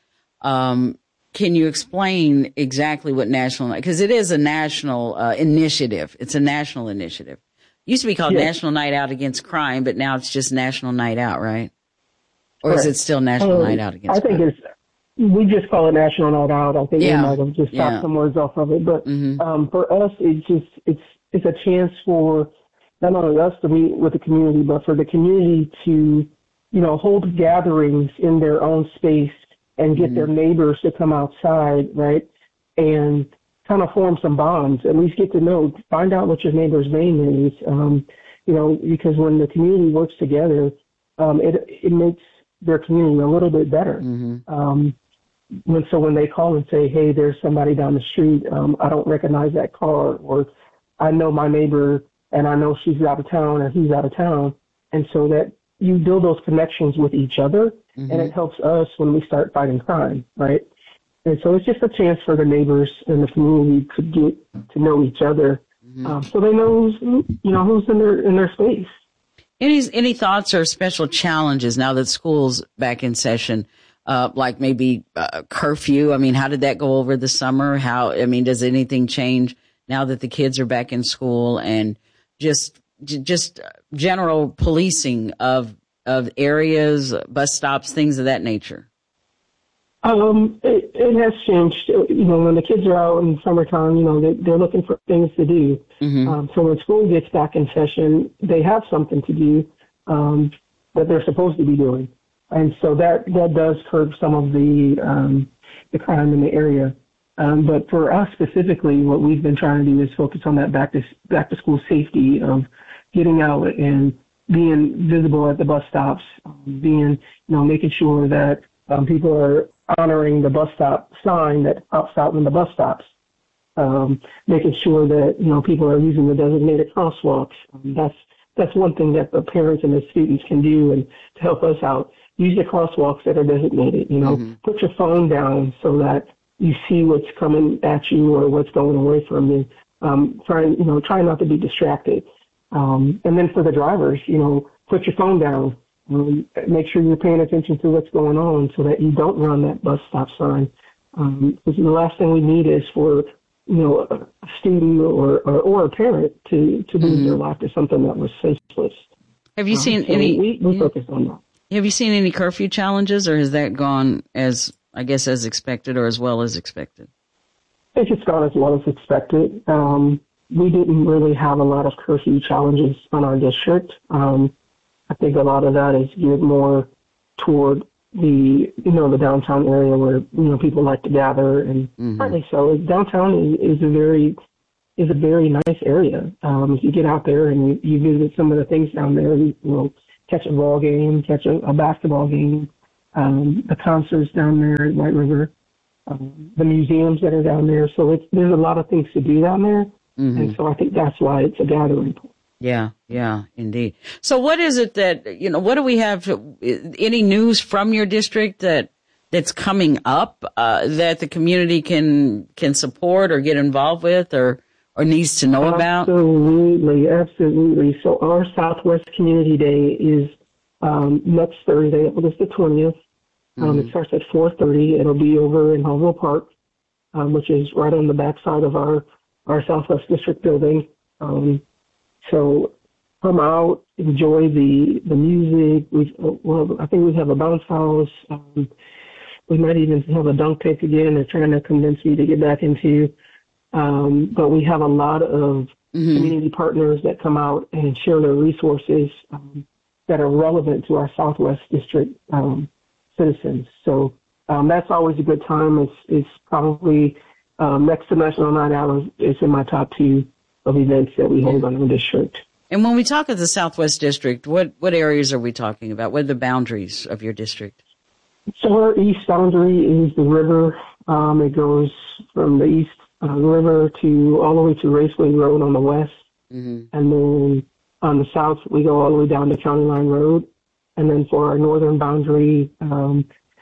E: um, can you explain exactly what National Night, because it is a national uh, initiative. It's a national initiative. It used to be called yes. National Night Out Against Crime, but now it's just National Night Out, right? Or Correct. Is it still National um, Night Out Against
P: I think
E: Crime?
P: It's, we just call it National Night Out. I think
E: yeah.
P: we might have just stopped
E: yeah.
P: some words off of it. But
E: mm-hmm.
P: um, for us, it's just, it's, it's a chance for not only us to meet with the community, but for the community to, you know, hold gatherings in their own space and get mm-hmm. their neighbors to come outside, right? And kind of form some bonds, at least get to know, find out what your neighbor's name is, um, you know, because when the community works together, um, it, it makes their community a little bit better.
E: Mm-hmm.
P: Um, when, so when they call and say, hey, there's somebody down the street, um, I don't recognize that car, or I know my neighbor and I know she's out of town or he's out of town. And so that you build those connections with each other, mm-hmm. and it helps us when we start fighting crime, right? And so it's just a chance for the neighbors and the community to get to know each other, mm-hmm. um, so they know who's, you know, who's in their in their space.
E: Any any thoughts or special challenges now that school's back in session, uh, like maybe uh, curfew? I mean, how did that go over the summer? How, I mean, does anything change now that the kids are back in school, and just just general policing of of areas, bus stops, things of that nature?
P: Um, it, it has changed. You know, when the kids are out in summertime, you know, they, they're looking for things to do.
E: Mm-hmm.
P: Um, so when school gets back in session, they have something to do um, that they're supposed to be doing. And so that, that does curb some of the um, the crime in the area. Um, but for us specifically, what we've been trying to do is focus on that back to back to school safety of getting out and being visible at the bus stops, um, being, you know, making sure that um, people are honoring the bus stop sign that pops out when the bus stops, um, making sure that, you know, people are using the designated crosswalks. Um, that's that's one thing that the parents and the students can do, and to help us out, use the crosswalks that are designated. You know, mm-hmm. put your phone down so that you see what's coming at you or what's going away from you. Um, try, you know, try not to be distracted. Um, and then for the drivers, you know, put your phone down. Um, make sure you're paying attention to what's going on so that you don't run that bus stop sign. Um, because the last thing we need is for, you know, a student or, or, or a parent to, to lose mm-hmm. their life to something that was senseless.
E: Have you um, seen
P: so
E: any?
P: We, we focus on that.
E: Have you seen any curfew challenges, or has that gone as, I guess, as expected or as well as expected?
P: I think it's gone as well as expected. Um, we didn't really have a lot of curfew challenges on our district. Um, I think a lot of that is geared more toward the, you know, the downtown area where, you know, people like to gather, and mm-hmm. partly so. Downtown is, is a very is a very nice area. Um, if you get out there and you, you visit some of the things down there, you will catch a ball game, catch a, a basketball game, um, the concerts down there at White River, um, the museums that are down there. So it's, there's a lot of things to do down there. Mm-hmm. And so I think that's why it's a gathering point.
E: Yeah, yeah, indeed. So what is it that, you know, what do we have, to, any news from your district that that's coming up uh, that the community can can support or get involved with or, or needs to know about?
P: Absolutely, absolutely. So our Southwest Community Day is um, next Thursday, August the twentieth. Um, mm-hmm. It starts at four thirty. It'll be over in Hallville Park, um, which is right on the backside of our, our Southwest District building. Um, So come out, enjoy the the music. We well, I think we have a bounce house. Um, we might even have a dunk tank again. They're trying to convince me to get back into. Um, but we have a lot of mm-hmm. community partners that come out and share their resources um, that are relevant to our Southwest District um, citizens. So um, that's always a good time. It's it's probably um, next to National Night Out. It's in my top two of events that we hold on our district.
E: And when we talk of the Southwest District, what, what areas are we talking about? What are the boundaries of your district?
P: So our east boundary is the river. Um, it goes from the east uh, river to all the way to Raceway Road on the west. Mm-hmm. And then on the south, we go all the way down to County Line Road. And then for our northern boundary, um,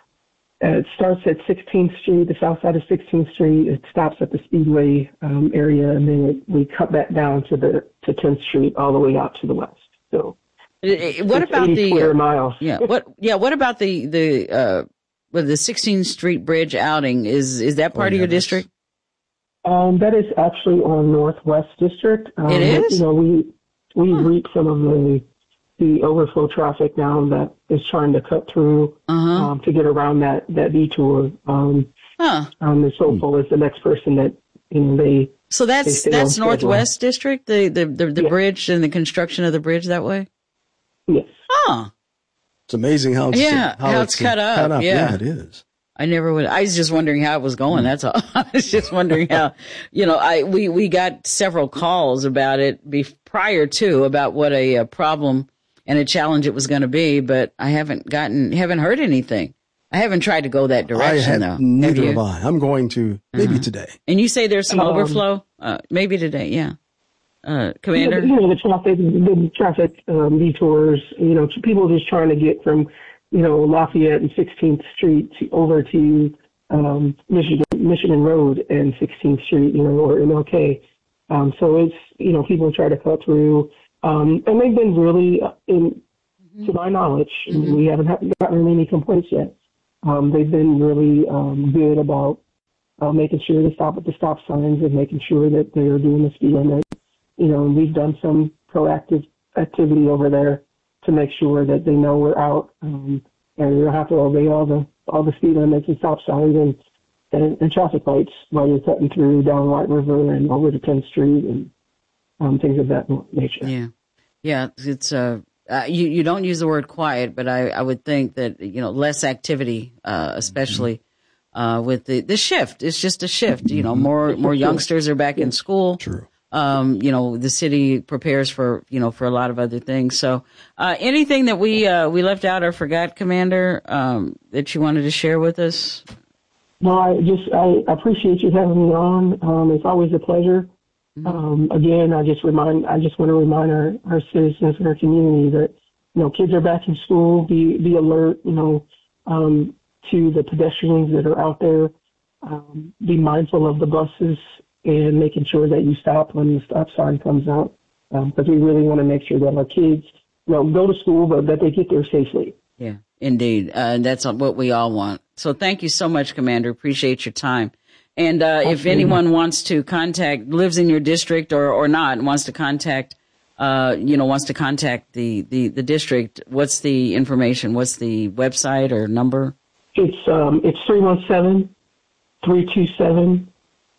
P: it starts at sixteenth Street, the south side of sixteenth Street. It stops at the Speedway um, area, and then it, we cut back down to the to tenth Street all the way out to the west. So,
E: what about the
P: square miles?
E: Yeah, what yeah, what about the the uh, with the sixteenth Street Bridge outing? Is is that part oh, yeah, of your district?
P: Um, that is actually on Northwest District. Um,
E: it is.
P: You know, we we huh. reap some of the the overflow traffic now that is trying to cut through uh-huh. um, to get around that, that detour. Um, huh. um, and so mm. is the next person that, you know, they.
E: So that's, they that's Northwest District, the, the, the, the yes. bridge and the construction of the bridge that way?
P: Yes.
E: Huh.
G: It's amazing how it's,
E: yeah, how, how it's, it's cut, up. cut up. Yeah.
G: yeah, it is.
E: I never would. I was just wondering how it was going. That's all. I was just wondering how, you know, I, we, we got several calls about it be, prior to about what a, a problem and a challenge it was going to be, but I haven't gotten, haven't heard anything. I haven't tried to go that direction,
G: I have,
E: though.
G: Neither
E: have,
G: have I. I'm going to, maybe uh-huh. today.
E: And you say there's some
P: um,
E: overflow? Uh, maybe today, yeah. Uh, Commander?
P: You know, the traffic, the traffic um, detours, you know, people just trying to get from, you know, Lafayette and sixteenth Street to, over to um, Michigan, Michigan Road and sixteenth Street, you know, or M L K. Um, so it's, you know, people try to cut through. Um, and they've been really, in, mm-hmm. to my knowledge, mm-hmm. we haven't gotten any complaints yet. Um, they've been really um, good about uh, making sure they stop at the stop signs and making sure that they're doing the speed limit. You know, and we've done some proactive activity over there to make sure that they know we're out um, and we don't have to obey all the all the speed limits and stop signs and, and, and traffic lights while you're cutting through down White River and over to tenth Street and um, things of that nature.
E: Yeah. Yeah, it's uh, uh, you you don't use the word quiet, but I, I would think that, you know, less activity, uh, especially uh, with the, the shift. It's just a shift. You know, more more youngsters are back in school.
G: True.
E: Um, you know, the city prepares for, you know, for a lot of other things. So, uh, anything that we uh, we left out or forgot, Commander, um, that you wanted to share with us?
P: No, I just I appreciate you having me on. Um, it's always a pleasure. Um, again, I just remind, I just want to remind our, our citizens and our community that, you know, kids are back in school. Be be alert, you know, um, to the pedestrians that are out there. um, be mindful of the buses and making sure that you stop when the stop sign comes out, because um, we really want to make sure that our kids, you know, go to school, but that they get there safely.
E: Yeah, indeed. Uh, that's what we all want. So thank you so much, Commander. Appreciate your time. And uh, if anyone wants to contact, lives in your district or, or not, and wants to contact, uh, you know, wants to contact the, the, the district, what's the information? What's the website or number?
P: It's um, it's three one seven, three two seven,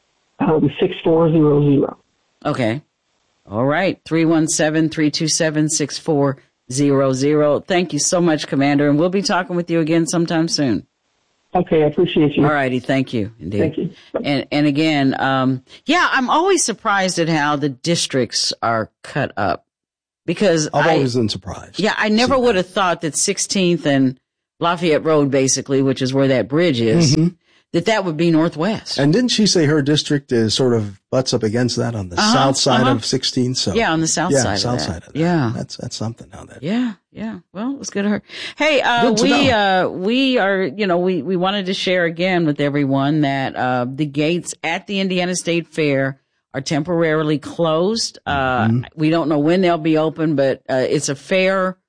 P: six four zero zero.
E: Okay. All right. three one seven, three two seven, six four zero zero. Thank you so much, Commander. And we'll be talking with you again sometime soon.
P: Okay, I appreciate you.
E: All righty, thank you. Indeed.
P: Thank you.
E: And and again, um, yeah, I'm always surprised at how the districts are cut up, because
G: I've
E: I,
G: always been surprised.
E: Yeah, I never would have thought that sixteenth and Lafayette Road, basically, which is where that bridge is,
G: Mhm.
E: that that would be northwest.
G: And didn't she say her district is sort of butts up against that on the
E: Uh-huh,
G: south side
E: uh-huh.
G: of sixteenth? So
E: Yeah, on the south
G: yeah,
E: side of
G: south
E: that.
G: side of that.
E: Yeah.
G: That's that's something now that.
E: Yeah, yeah. Well, it was good to her. Hey, uh,
G: Good to
E: we, uh, we are, you know, we, we wanted to share again with everyone that, uh, the gates at the Indiana State Fair are temporarily closed. Uh,
G: Mm-hmm.
E: we don't know when they'll be open, but, uh, it's a fair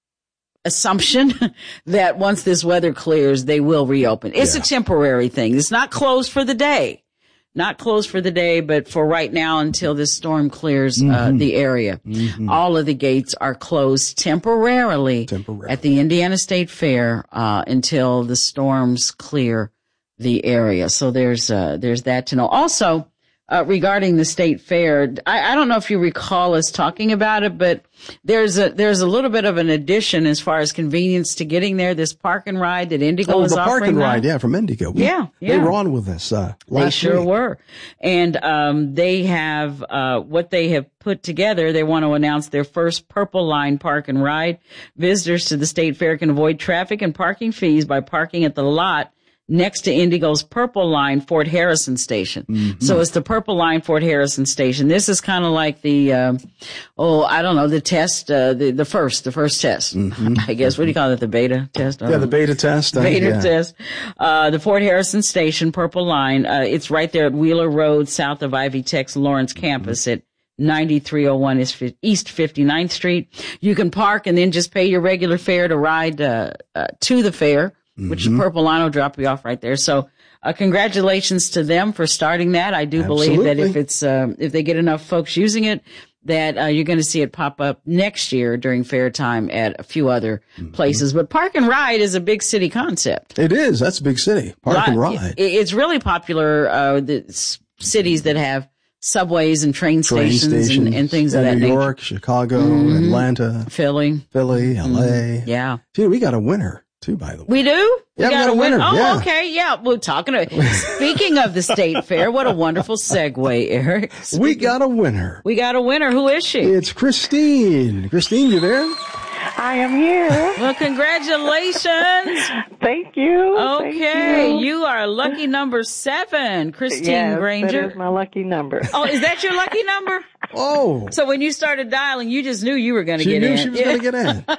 E: assumption that once this weather clears, they will reopen. It's
G: Yeah.
E: a temporary thing. It's not closed for the day. Not closed for the day, but for right now until this storm clears uh,
G: Mhm.
E: the area.
G: Mhm.
E: All of the gates are closed temporarily,
G: Temporarily.
E: at the Indiana State Fair uh, until the storms clear the area. So there's uh, there's that to know. Also, uh, regarding the state fair, I, I don't know if you recall us talking about it, but there's a there's a little bit of an addition as far as convenience to getting there. This park and ride that Indigo
G: Oh,
E: is
G: the park
E: offering
G: and
E: now.
G: ride, yeah, from Indigo. We-
E: Yeah,
G: They
E: yeah.
G: were on with us uh,
E: They
G: last
E: sure
G: week.
E: were. And um, they have uh, what they have put together. They want to announce their first Purple Line Park and Ride. Visitors to the state fair can avoid traffic and parking fees by parking at the lot next to Indigo's Purple Line Fort Harrison station.
G: Mm-hmm.
E: So it's the Purple Line Fort Harrison station. This is kind of like the, um, oh, I don't know, the test, uh, the, the first, the first test. I guess, what do you call it, the beta test? I
G: Mm-hmm. Yeah,
E: don't
G: the
E: know.
G: beta test. uh,
E: Beta
G: yeah.
E: test. Uh, the Fort Harrison Station, Purple Line. Uh, it's right there at Wheeler Road, south of Ivy Tech's Lawrence campus at ninety-three oh one East fifty-ninth Street. You can park and then just pay your regular fare to ride uh, uh, to the fair, which
G: Mm-hmm.
E: the Purple Line will drop you off right there. So uh, congratulations to them for starting that. I do believe that if
G: Absolutely.
E: it's um, if they get enough folks using it, that uh, you're going to see it pop up next year during fair time at a few other
G: Mm-hmm.
E: places. But park and ride is a big city concept.
G: It is. That's a big city. Park and
E: Lot-
G: ride.
E: it- It's really popular, uh, the s- cities that have subways and train,
G: Train
E: stations,
G: stations.
E: and, and things
G: yeah,
E: of that
G: New
E: nature.
G: York, Chicago,
E: Mhm.
G: Atlanta,
E: Philly.
G: Philly, L A.
E: Yeah.
G: Gee, we got a winner, too, by the way.
E: We do?
G: Yeah, we got a
E: win-
G: winner,
E: Oh,
G: yeah.
E: okay. Yeah. We're talking about, speaking of the state fair, what a wonderful segue, Eric.
G: We got a winner.
E: We got a winner. Who is she?
G: It's Christine. Christine, you there?
Q: I am here.
E: Well, congratulations.
Q: Thank you.
E: Okay.
Q: Thank
E: You are lucky number seven, Christine
Q: yes,
E: Granger.
Q: that is my lucky number.
E: Oh, is that your lucky number?
G: Oh.
E: So when you started dialing, you just knew you were going to
G: She
E: get
G: knew
E: in.
G: she was
E: Yeah.
G: going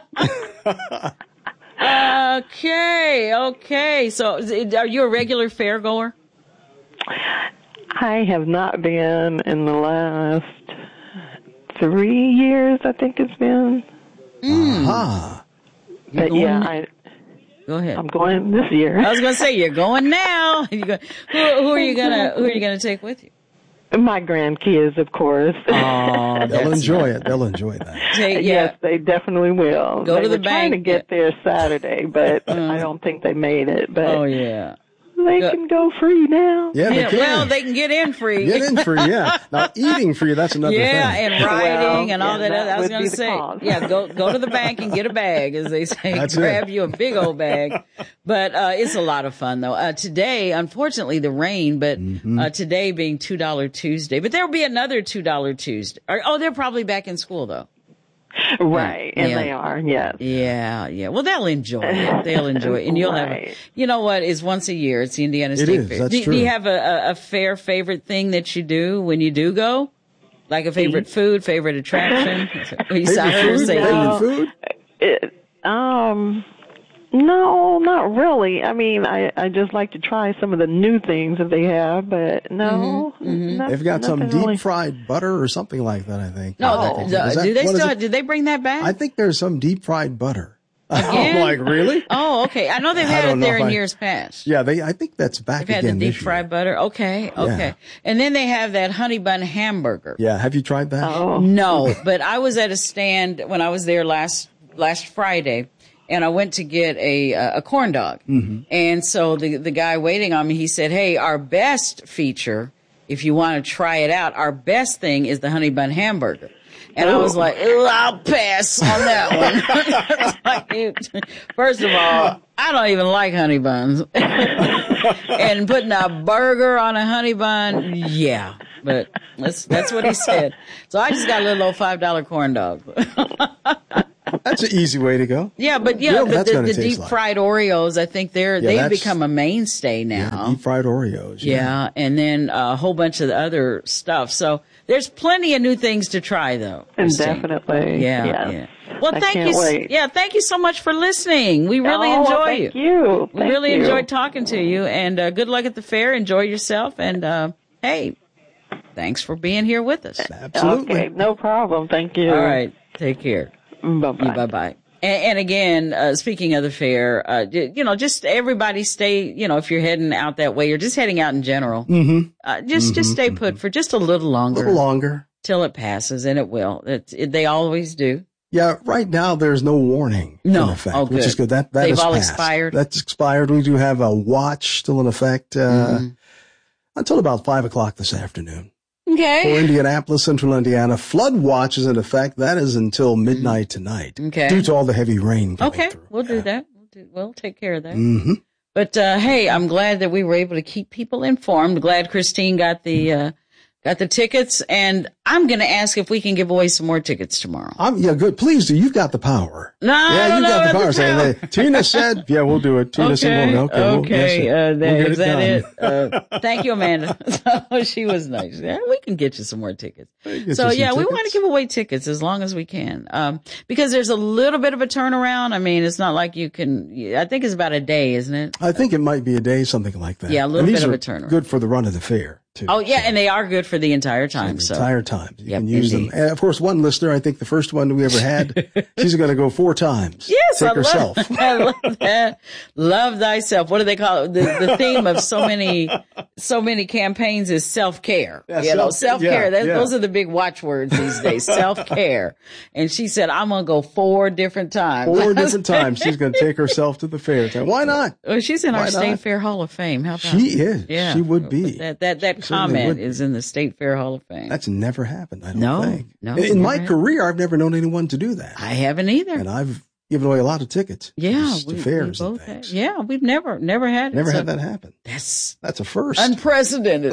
G: to get in.
E: Okay, okay. So is it- are you a regular fair goer?
Q: I have not been in the last three years, I think it's been.
G: Ah.
Q: But
E: going-
Q: yeah, I,
E: Go ahead.
Q: I'm going this year.
E: I was going to say you're going now. You go, who, who are you gonna Who are you gonna take with you?
Q: My grandkids, of course.
E: Oh,
G: They'll enjoy it. They'll enjoy that.
E: Take, yeah.
Q: Yes, they definitely will.
E: Go
Q: they
E: to the
Q: were trying
E: bank.
Q: to get there Saturday, but I don't think they made it. But
E: Oh yeah.
Q: they
E: Go-
Q: can go free now.
G: Yeah, they
E: Yeah,
G: can.
E: well, they can get in free.
G: Get in free, yeah. Now, eating free, that's another
E: Yeah,
G: thing.
E: and riding
Q: Well,
E: and all
Q: yeah,
E: that.
Q: that
E: other, I was
Q: would
E: going
Q: be
E: to
Q: the
E: say,
Q: cause.
E: yeah, go go to the bank and get a bag, as they say.
G: That's
E: Grab
G: it.
E: you a big old bag. But uh, it's a lot of fun, though. Uh, today, unfortunately, the rain, but
G: Mm-hmm.
E: uh, today being two dollar Tuesday. But there will be another two dollar Tuesday. Or, oh, they're probably back in school, though.
Q: Right, and
E: Yeah.
Q: they are, yes.
E: Yeah, yeah. Well, they'll enjoy it. They'll enjoy it, and you'll have. A,
Q: Right.
E: you know what? It's once a year. It's the Indiana
G: It
E: State
G: is,
E: Fair.
G: that's
E: do,
G: true.
E: do you have a, a, a fair favorite thing that you do when you do go? Like a favorite food, favorite attraction? You
G: Favorite
E: sound like you're
G: food?
E: saying-
G: Favorite food?
Q: It, um, No, not really. I mean, I, I just like to try some of the new things that they have, but no.
E: Mm-hmm. Mm-hmm.
Q: Not,
G: They've got some deep
Q: really.
G: fried butter or something like that, I think.
E: No,
G: Oh.
E: the, the,
G: Is that-
E: do they
G: what is
E: still?
G: it?
E: Did they bring that back?
G: I think there's some deep fried butter.
E: Again?
G: I'm like, really?
E: Oh, okay. I know they've
G: I
E: had
G: don't
E: it
G: know
E: there
G: if
E: in
G: I-
E: years past.
G: Yeah, they. I think that's back
E: They've had
G: again
E: the deep
G: this year.
E: fried butter. Okay, okay.
G: Yeah.
E: And then they have that honey bun hamburger.
G: Yeah, have you tried that?
Q: Oh.
E: No, but I was at a stand when I was there last last Friday, and I went to get a a corn dog.
G: Mm-hmm.
E: And so the the guy waiting on me, he said, "Hey, our best feature, if you want to try it out, our best thing is the honey bun hamburger." And I was like, "Ooh, I'll pass on that one." Like, you- first of all, I don't even like honey buns. And putting a burger on a honey bun, yeah. But that's that's what he said. So I just got a little old five dollar corn dog.
G: That's an easy way to go.
E: Yeah, but yeah,
G: You know
E: the,
G: what that's
E: the,
G: gonna
E: the
G: taste
E: deep
G: like.
E: fried Oreos, I think they're
G: Yeah,
E: they've
G: that's-
E: become a mainstay
G: Yeah,
E: now.
G: deep fried Oreos.
E: Yeah, and then a whole bunch of the other stuff. So there's plenty of new things to try, though. Christine.
Q: Definitely.
E: Yeah,
Q: Yes.
E: yeah. Well,
Q: I
E: thank
Q: can't
E: you. s-
Q: wait.
E: Yeah, thank you so much for listening. We really
Q: Oh,
E: enjoy
Q: thank
E: you.
Q: you.
E: We
Q: Thank
E: really
Q: you.
E: enjoyed talking to you, and uh, good luck at the fair. Enjoy yourself, and uh, hey, thanks for being here with us.
G: Absolutely.
Q: Okay, no problem. Thank you.
E: All right, take care.
Q: Bye-bye.
E: Bye bye. And, and again, uh, speaking of the fair, uh, j- you know, just everybody stay, you know, if you're heading out that way or just heading out in general,
G: Mm-hmm.
E: uh, just, just stay put for just a little
G: A
E: longer.
G: little longer.
E: Till it passes, and it will. It, it, they always do.
G: Yeah, right now there's no warning
E: No.
G: in effect,
E: Oh,
G: which is
E: good.
G: good. That that
E: They've
G: is
E: all
G: passed.
E: expired?
G: That's expired. We do have a watch still in effect uh,
E: Mhm.
G: until about five o'clock this afternoon. For
E: Okay.
G: Indianapolis, Central Indiana, flood watch is in effect. That is until midnight tonight,
E: Okay.
G: due to all the heavy rain coming
E: Okay.
G: through.
E: We'll do that. We'll, do, we'll take care of that.
G: Mm-hmm.
E: But, uh, hey, I'm glad that we were able to keep people informed. Glad Christine got the, uh, got the tickets, and I'm going to ask if we can give away some more tickets tomorrow.
G: I'm, yeah, good. Please do. You've got the power.
E: No, I
G: yeah,
E: don't
G: you
E: know
G: got the
E: about
G: power.
E: the
G: Saying,
E: power.
G: hey, Tina said, yeah, we'll do it. Tina
E: Okay,
G: said, well, okay, we'll, yes,
E: okay.
G: sir.
E: Uh,
G: We'll
E: that,
G: get
E: is
G: it
E: that
G: done.
E: it? Uh, thank you, Amanda. So she was nice. Yeah, we can get you some more tickets.
G: Get
E: So
G: you some
E: yeah, we
G: tickets.
E: want to give away tickets as long as we can, um, because there's a little bit of a turnaround. I mean, it's not like you can. I think it's about a day, isn't it?
G: I think it might be a day, something like that.
E: Yeah, a little
G: And these
E: bit of
G: are
E: a turnaround.
G: Good for the run of the fair, too.
E: Oh yeah, and they are good for the entire time.
G: The
E: so
G: entire time. You
E: Yep,
G: can use
E: indeed.
G: them. And of course, one listener, I think the first one we ever had, she's going to go four times.
E: Yes,
G: Take
E: I
G: herself.
E: love, I love that. Love thyself. What do they call it? The, the theme of so many, so many campaigns is self care.
G: Yeah,
E: you know,
G: self-
E: self care.
G: yeah, yeah.
E: Those are the big watchwords these days. Self care. And she said, "I'm gonna go four different times."
G: Four different times she's going to take herself to the fair. Why not?
E: Well, she's in
G: Why
E: our State
G: not?
E: Fair Hall of Fame. How about
G: She is.
E: Yeah,
G: She would be.
E: That that that
G: She certainly
E: comment
G: would be.
E: is in the State Fair Hall of Fame.
G: That's never happened, I don't
E: No,
G: think.
E: no,
G: In, in my
E: never
G: career, I've never known anyone to do that.
E: I haven't either.
G: And I've given away a lot of tickets.
E: Yeah,
G: just to
E: we, we
G: fairs and
E: both had,
G: things.
E: yeah, we've never never had it.
G: Never
E: So
G: had that happen.
E: That's
G: That's a first.
E: unprecedented.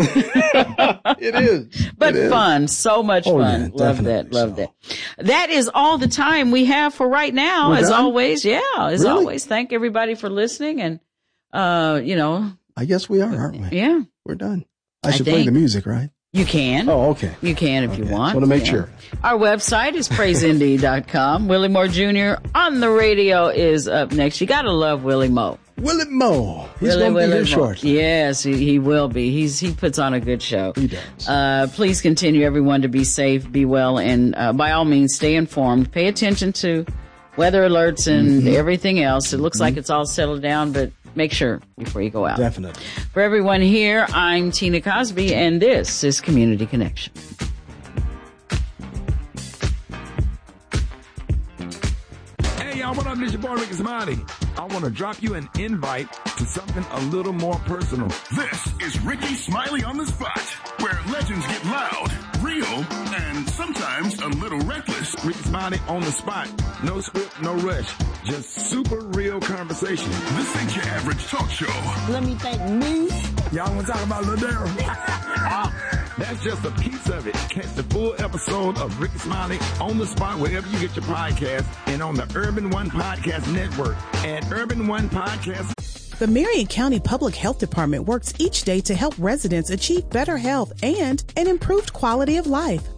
G: It is.
E: But
G: It is.
E: fun, so much
G: Oh,
E: fun.
G: yeah,
E: love that, love that. That is all the time we have for right now.
G: We're
E: as
G: done?
E: always, yeah, as
G: Really?
E: always. Thank everybody for listening, and uh, you know,
G: I guess we are, aren't we?
E: yeah,
G: We're done. I
E: I
G: should play
E: think.
G: the music, right?
E: you can.
G: Oh, okay.
E: You can if you want.
G: Just want to make
E: Yeah.
G: sure.
E: Our website is praise indy dot com. Willie Moore Junior on the radio is up next. You gotta love Willie Moe.
G: Willie Moe. He's
E: Willie,
G: going to be
E: Willie
G: here
E: Moe.
G: shortly.
E: Yes, he, he will be. He's he puts on a good show.
G: He does.
E: Uh, please continue, everyone, to be safe, be well, and uh, by all means, stay informed. Pay attention to weather alerts and
G: Mm-hmm.
E: everything else. It looks like it's all settled down, but make sure before you go out.
G: Definitely.
E: For everyone here, I'm Tina Cosby, and this is Community Connection.
R: Hey y'all, what up? This your boy Ricky Smiley. I want to drop you an invite to something a little more personal.
D: This is Ricky Smiley on the Spot, where legends get loud, real, and sometimes a little reckless.
R: Ricky Smiley on the spot. No script, no rush. Just super real conversation.
D: This ain't your average talk show.
K: Let me thank me.
R: Y'all want to talk about Lil Daryl? That's just a piece of it. Catch the full episode of Ricky Smiley on the spot wherever you get your podcast and on the Urban One Podcast Network at Urban One Podcast.
M: The Marion County Public Health Department works each day to help residents achieve better health and an improved quality of life.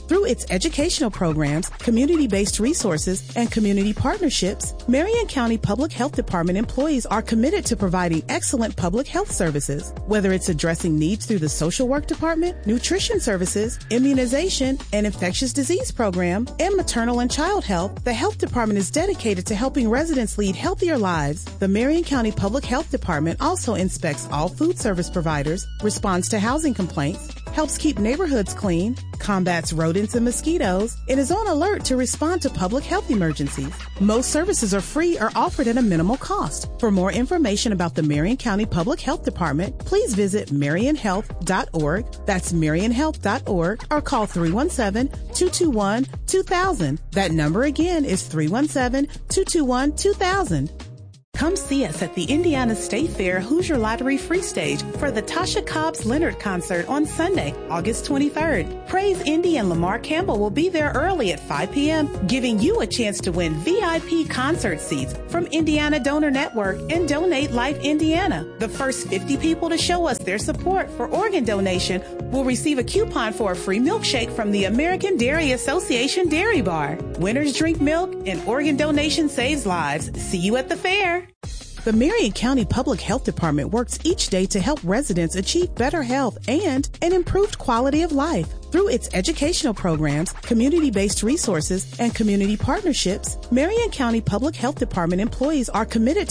M: Through its educational programs, community-based resources, and community partnerships, Marion County Public Health Department employees are committed to providing excellent public health services. Whether it's addressing needs through the social work department, nutrition services, immunization, and infectious disease program, and maternal and child health, the health department is dedicated to helping residents lead healthier lives. The Marion County Public Health Department also inspects all food service providers, responds to housing complaints, helps keep neighborhoods clean, combats rodents and mosquitoes, and is on alert to respond to public health emergencies. Most services are free or offered at a minimal cost. For more information about the Marion County Public Health Department, please visit marion health dot org. That's marion health dot org, or call three one seven, two two one, two thousand. That number again is three one seven, two two one, two thousand. Come see us at the Indiana State Fair Hoosier Lottery Free Stage for the Tasha Cobbs Leonard concert on Sunday, August twenty-third. Praise Indy and Lamar Campbell will be there early at five p.m., giving you a chance to win V I P concert seats from Indiana Donor Network and Donate Life Indiana. The first fifty people to show us their support for organ donation will receive a coupon for a free milkshake from the American Dairy Association Dairy Bar. Winners drink milk and organ donation saves lives. See you at the fair. The Marion County Public Health Department works each day to help residents achieve better health and an improved quality of life. Through its educational programs, community-based resources, and community partnerships, Marion County Public Health Department employees are committed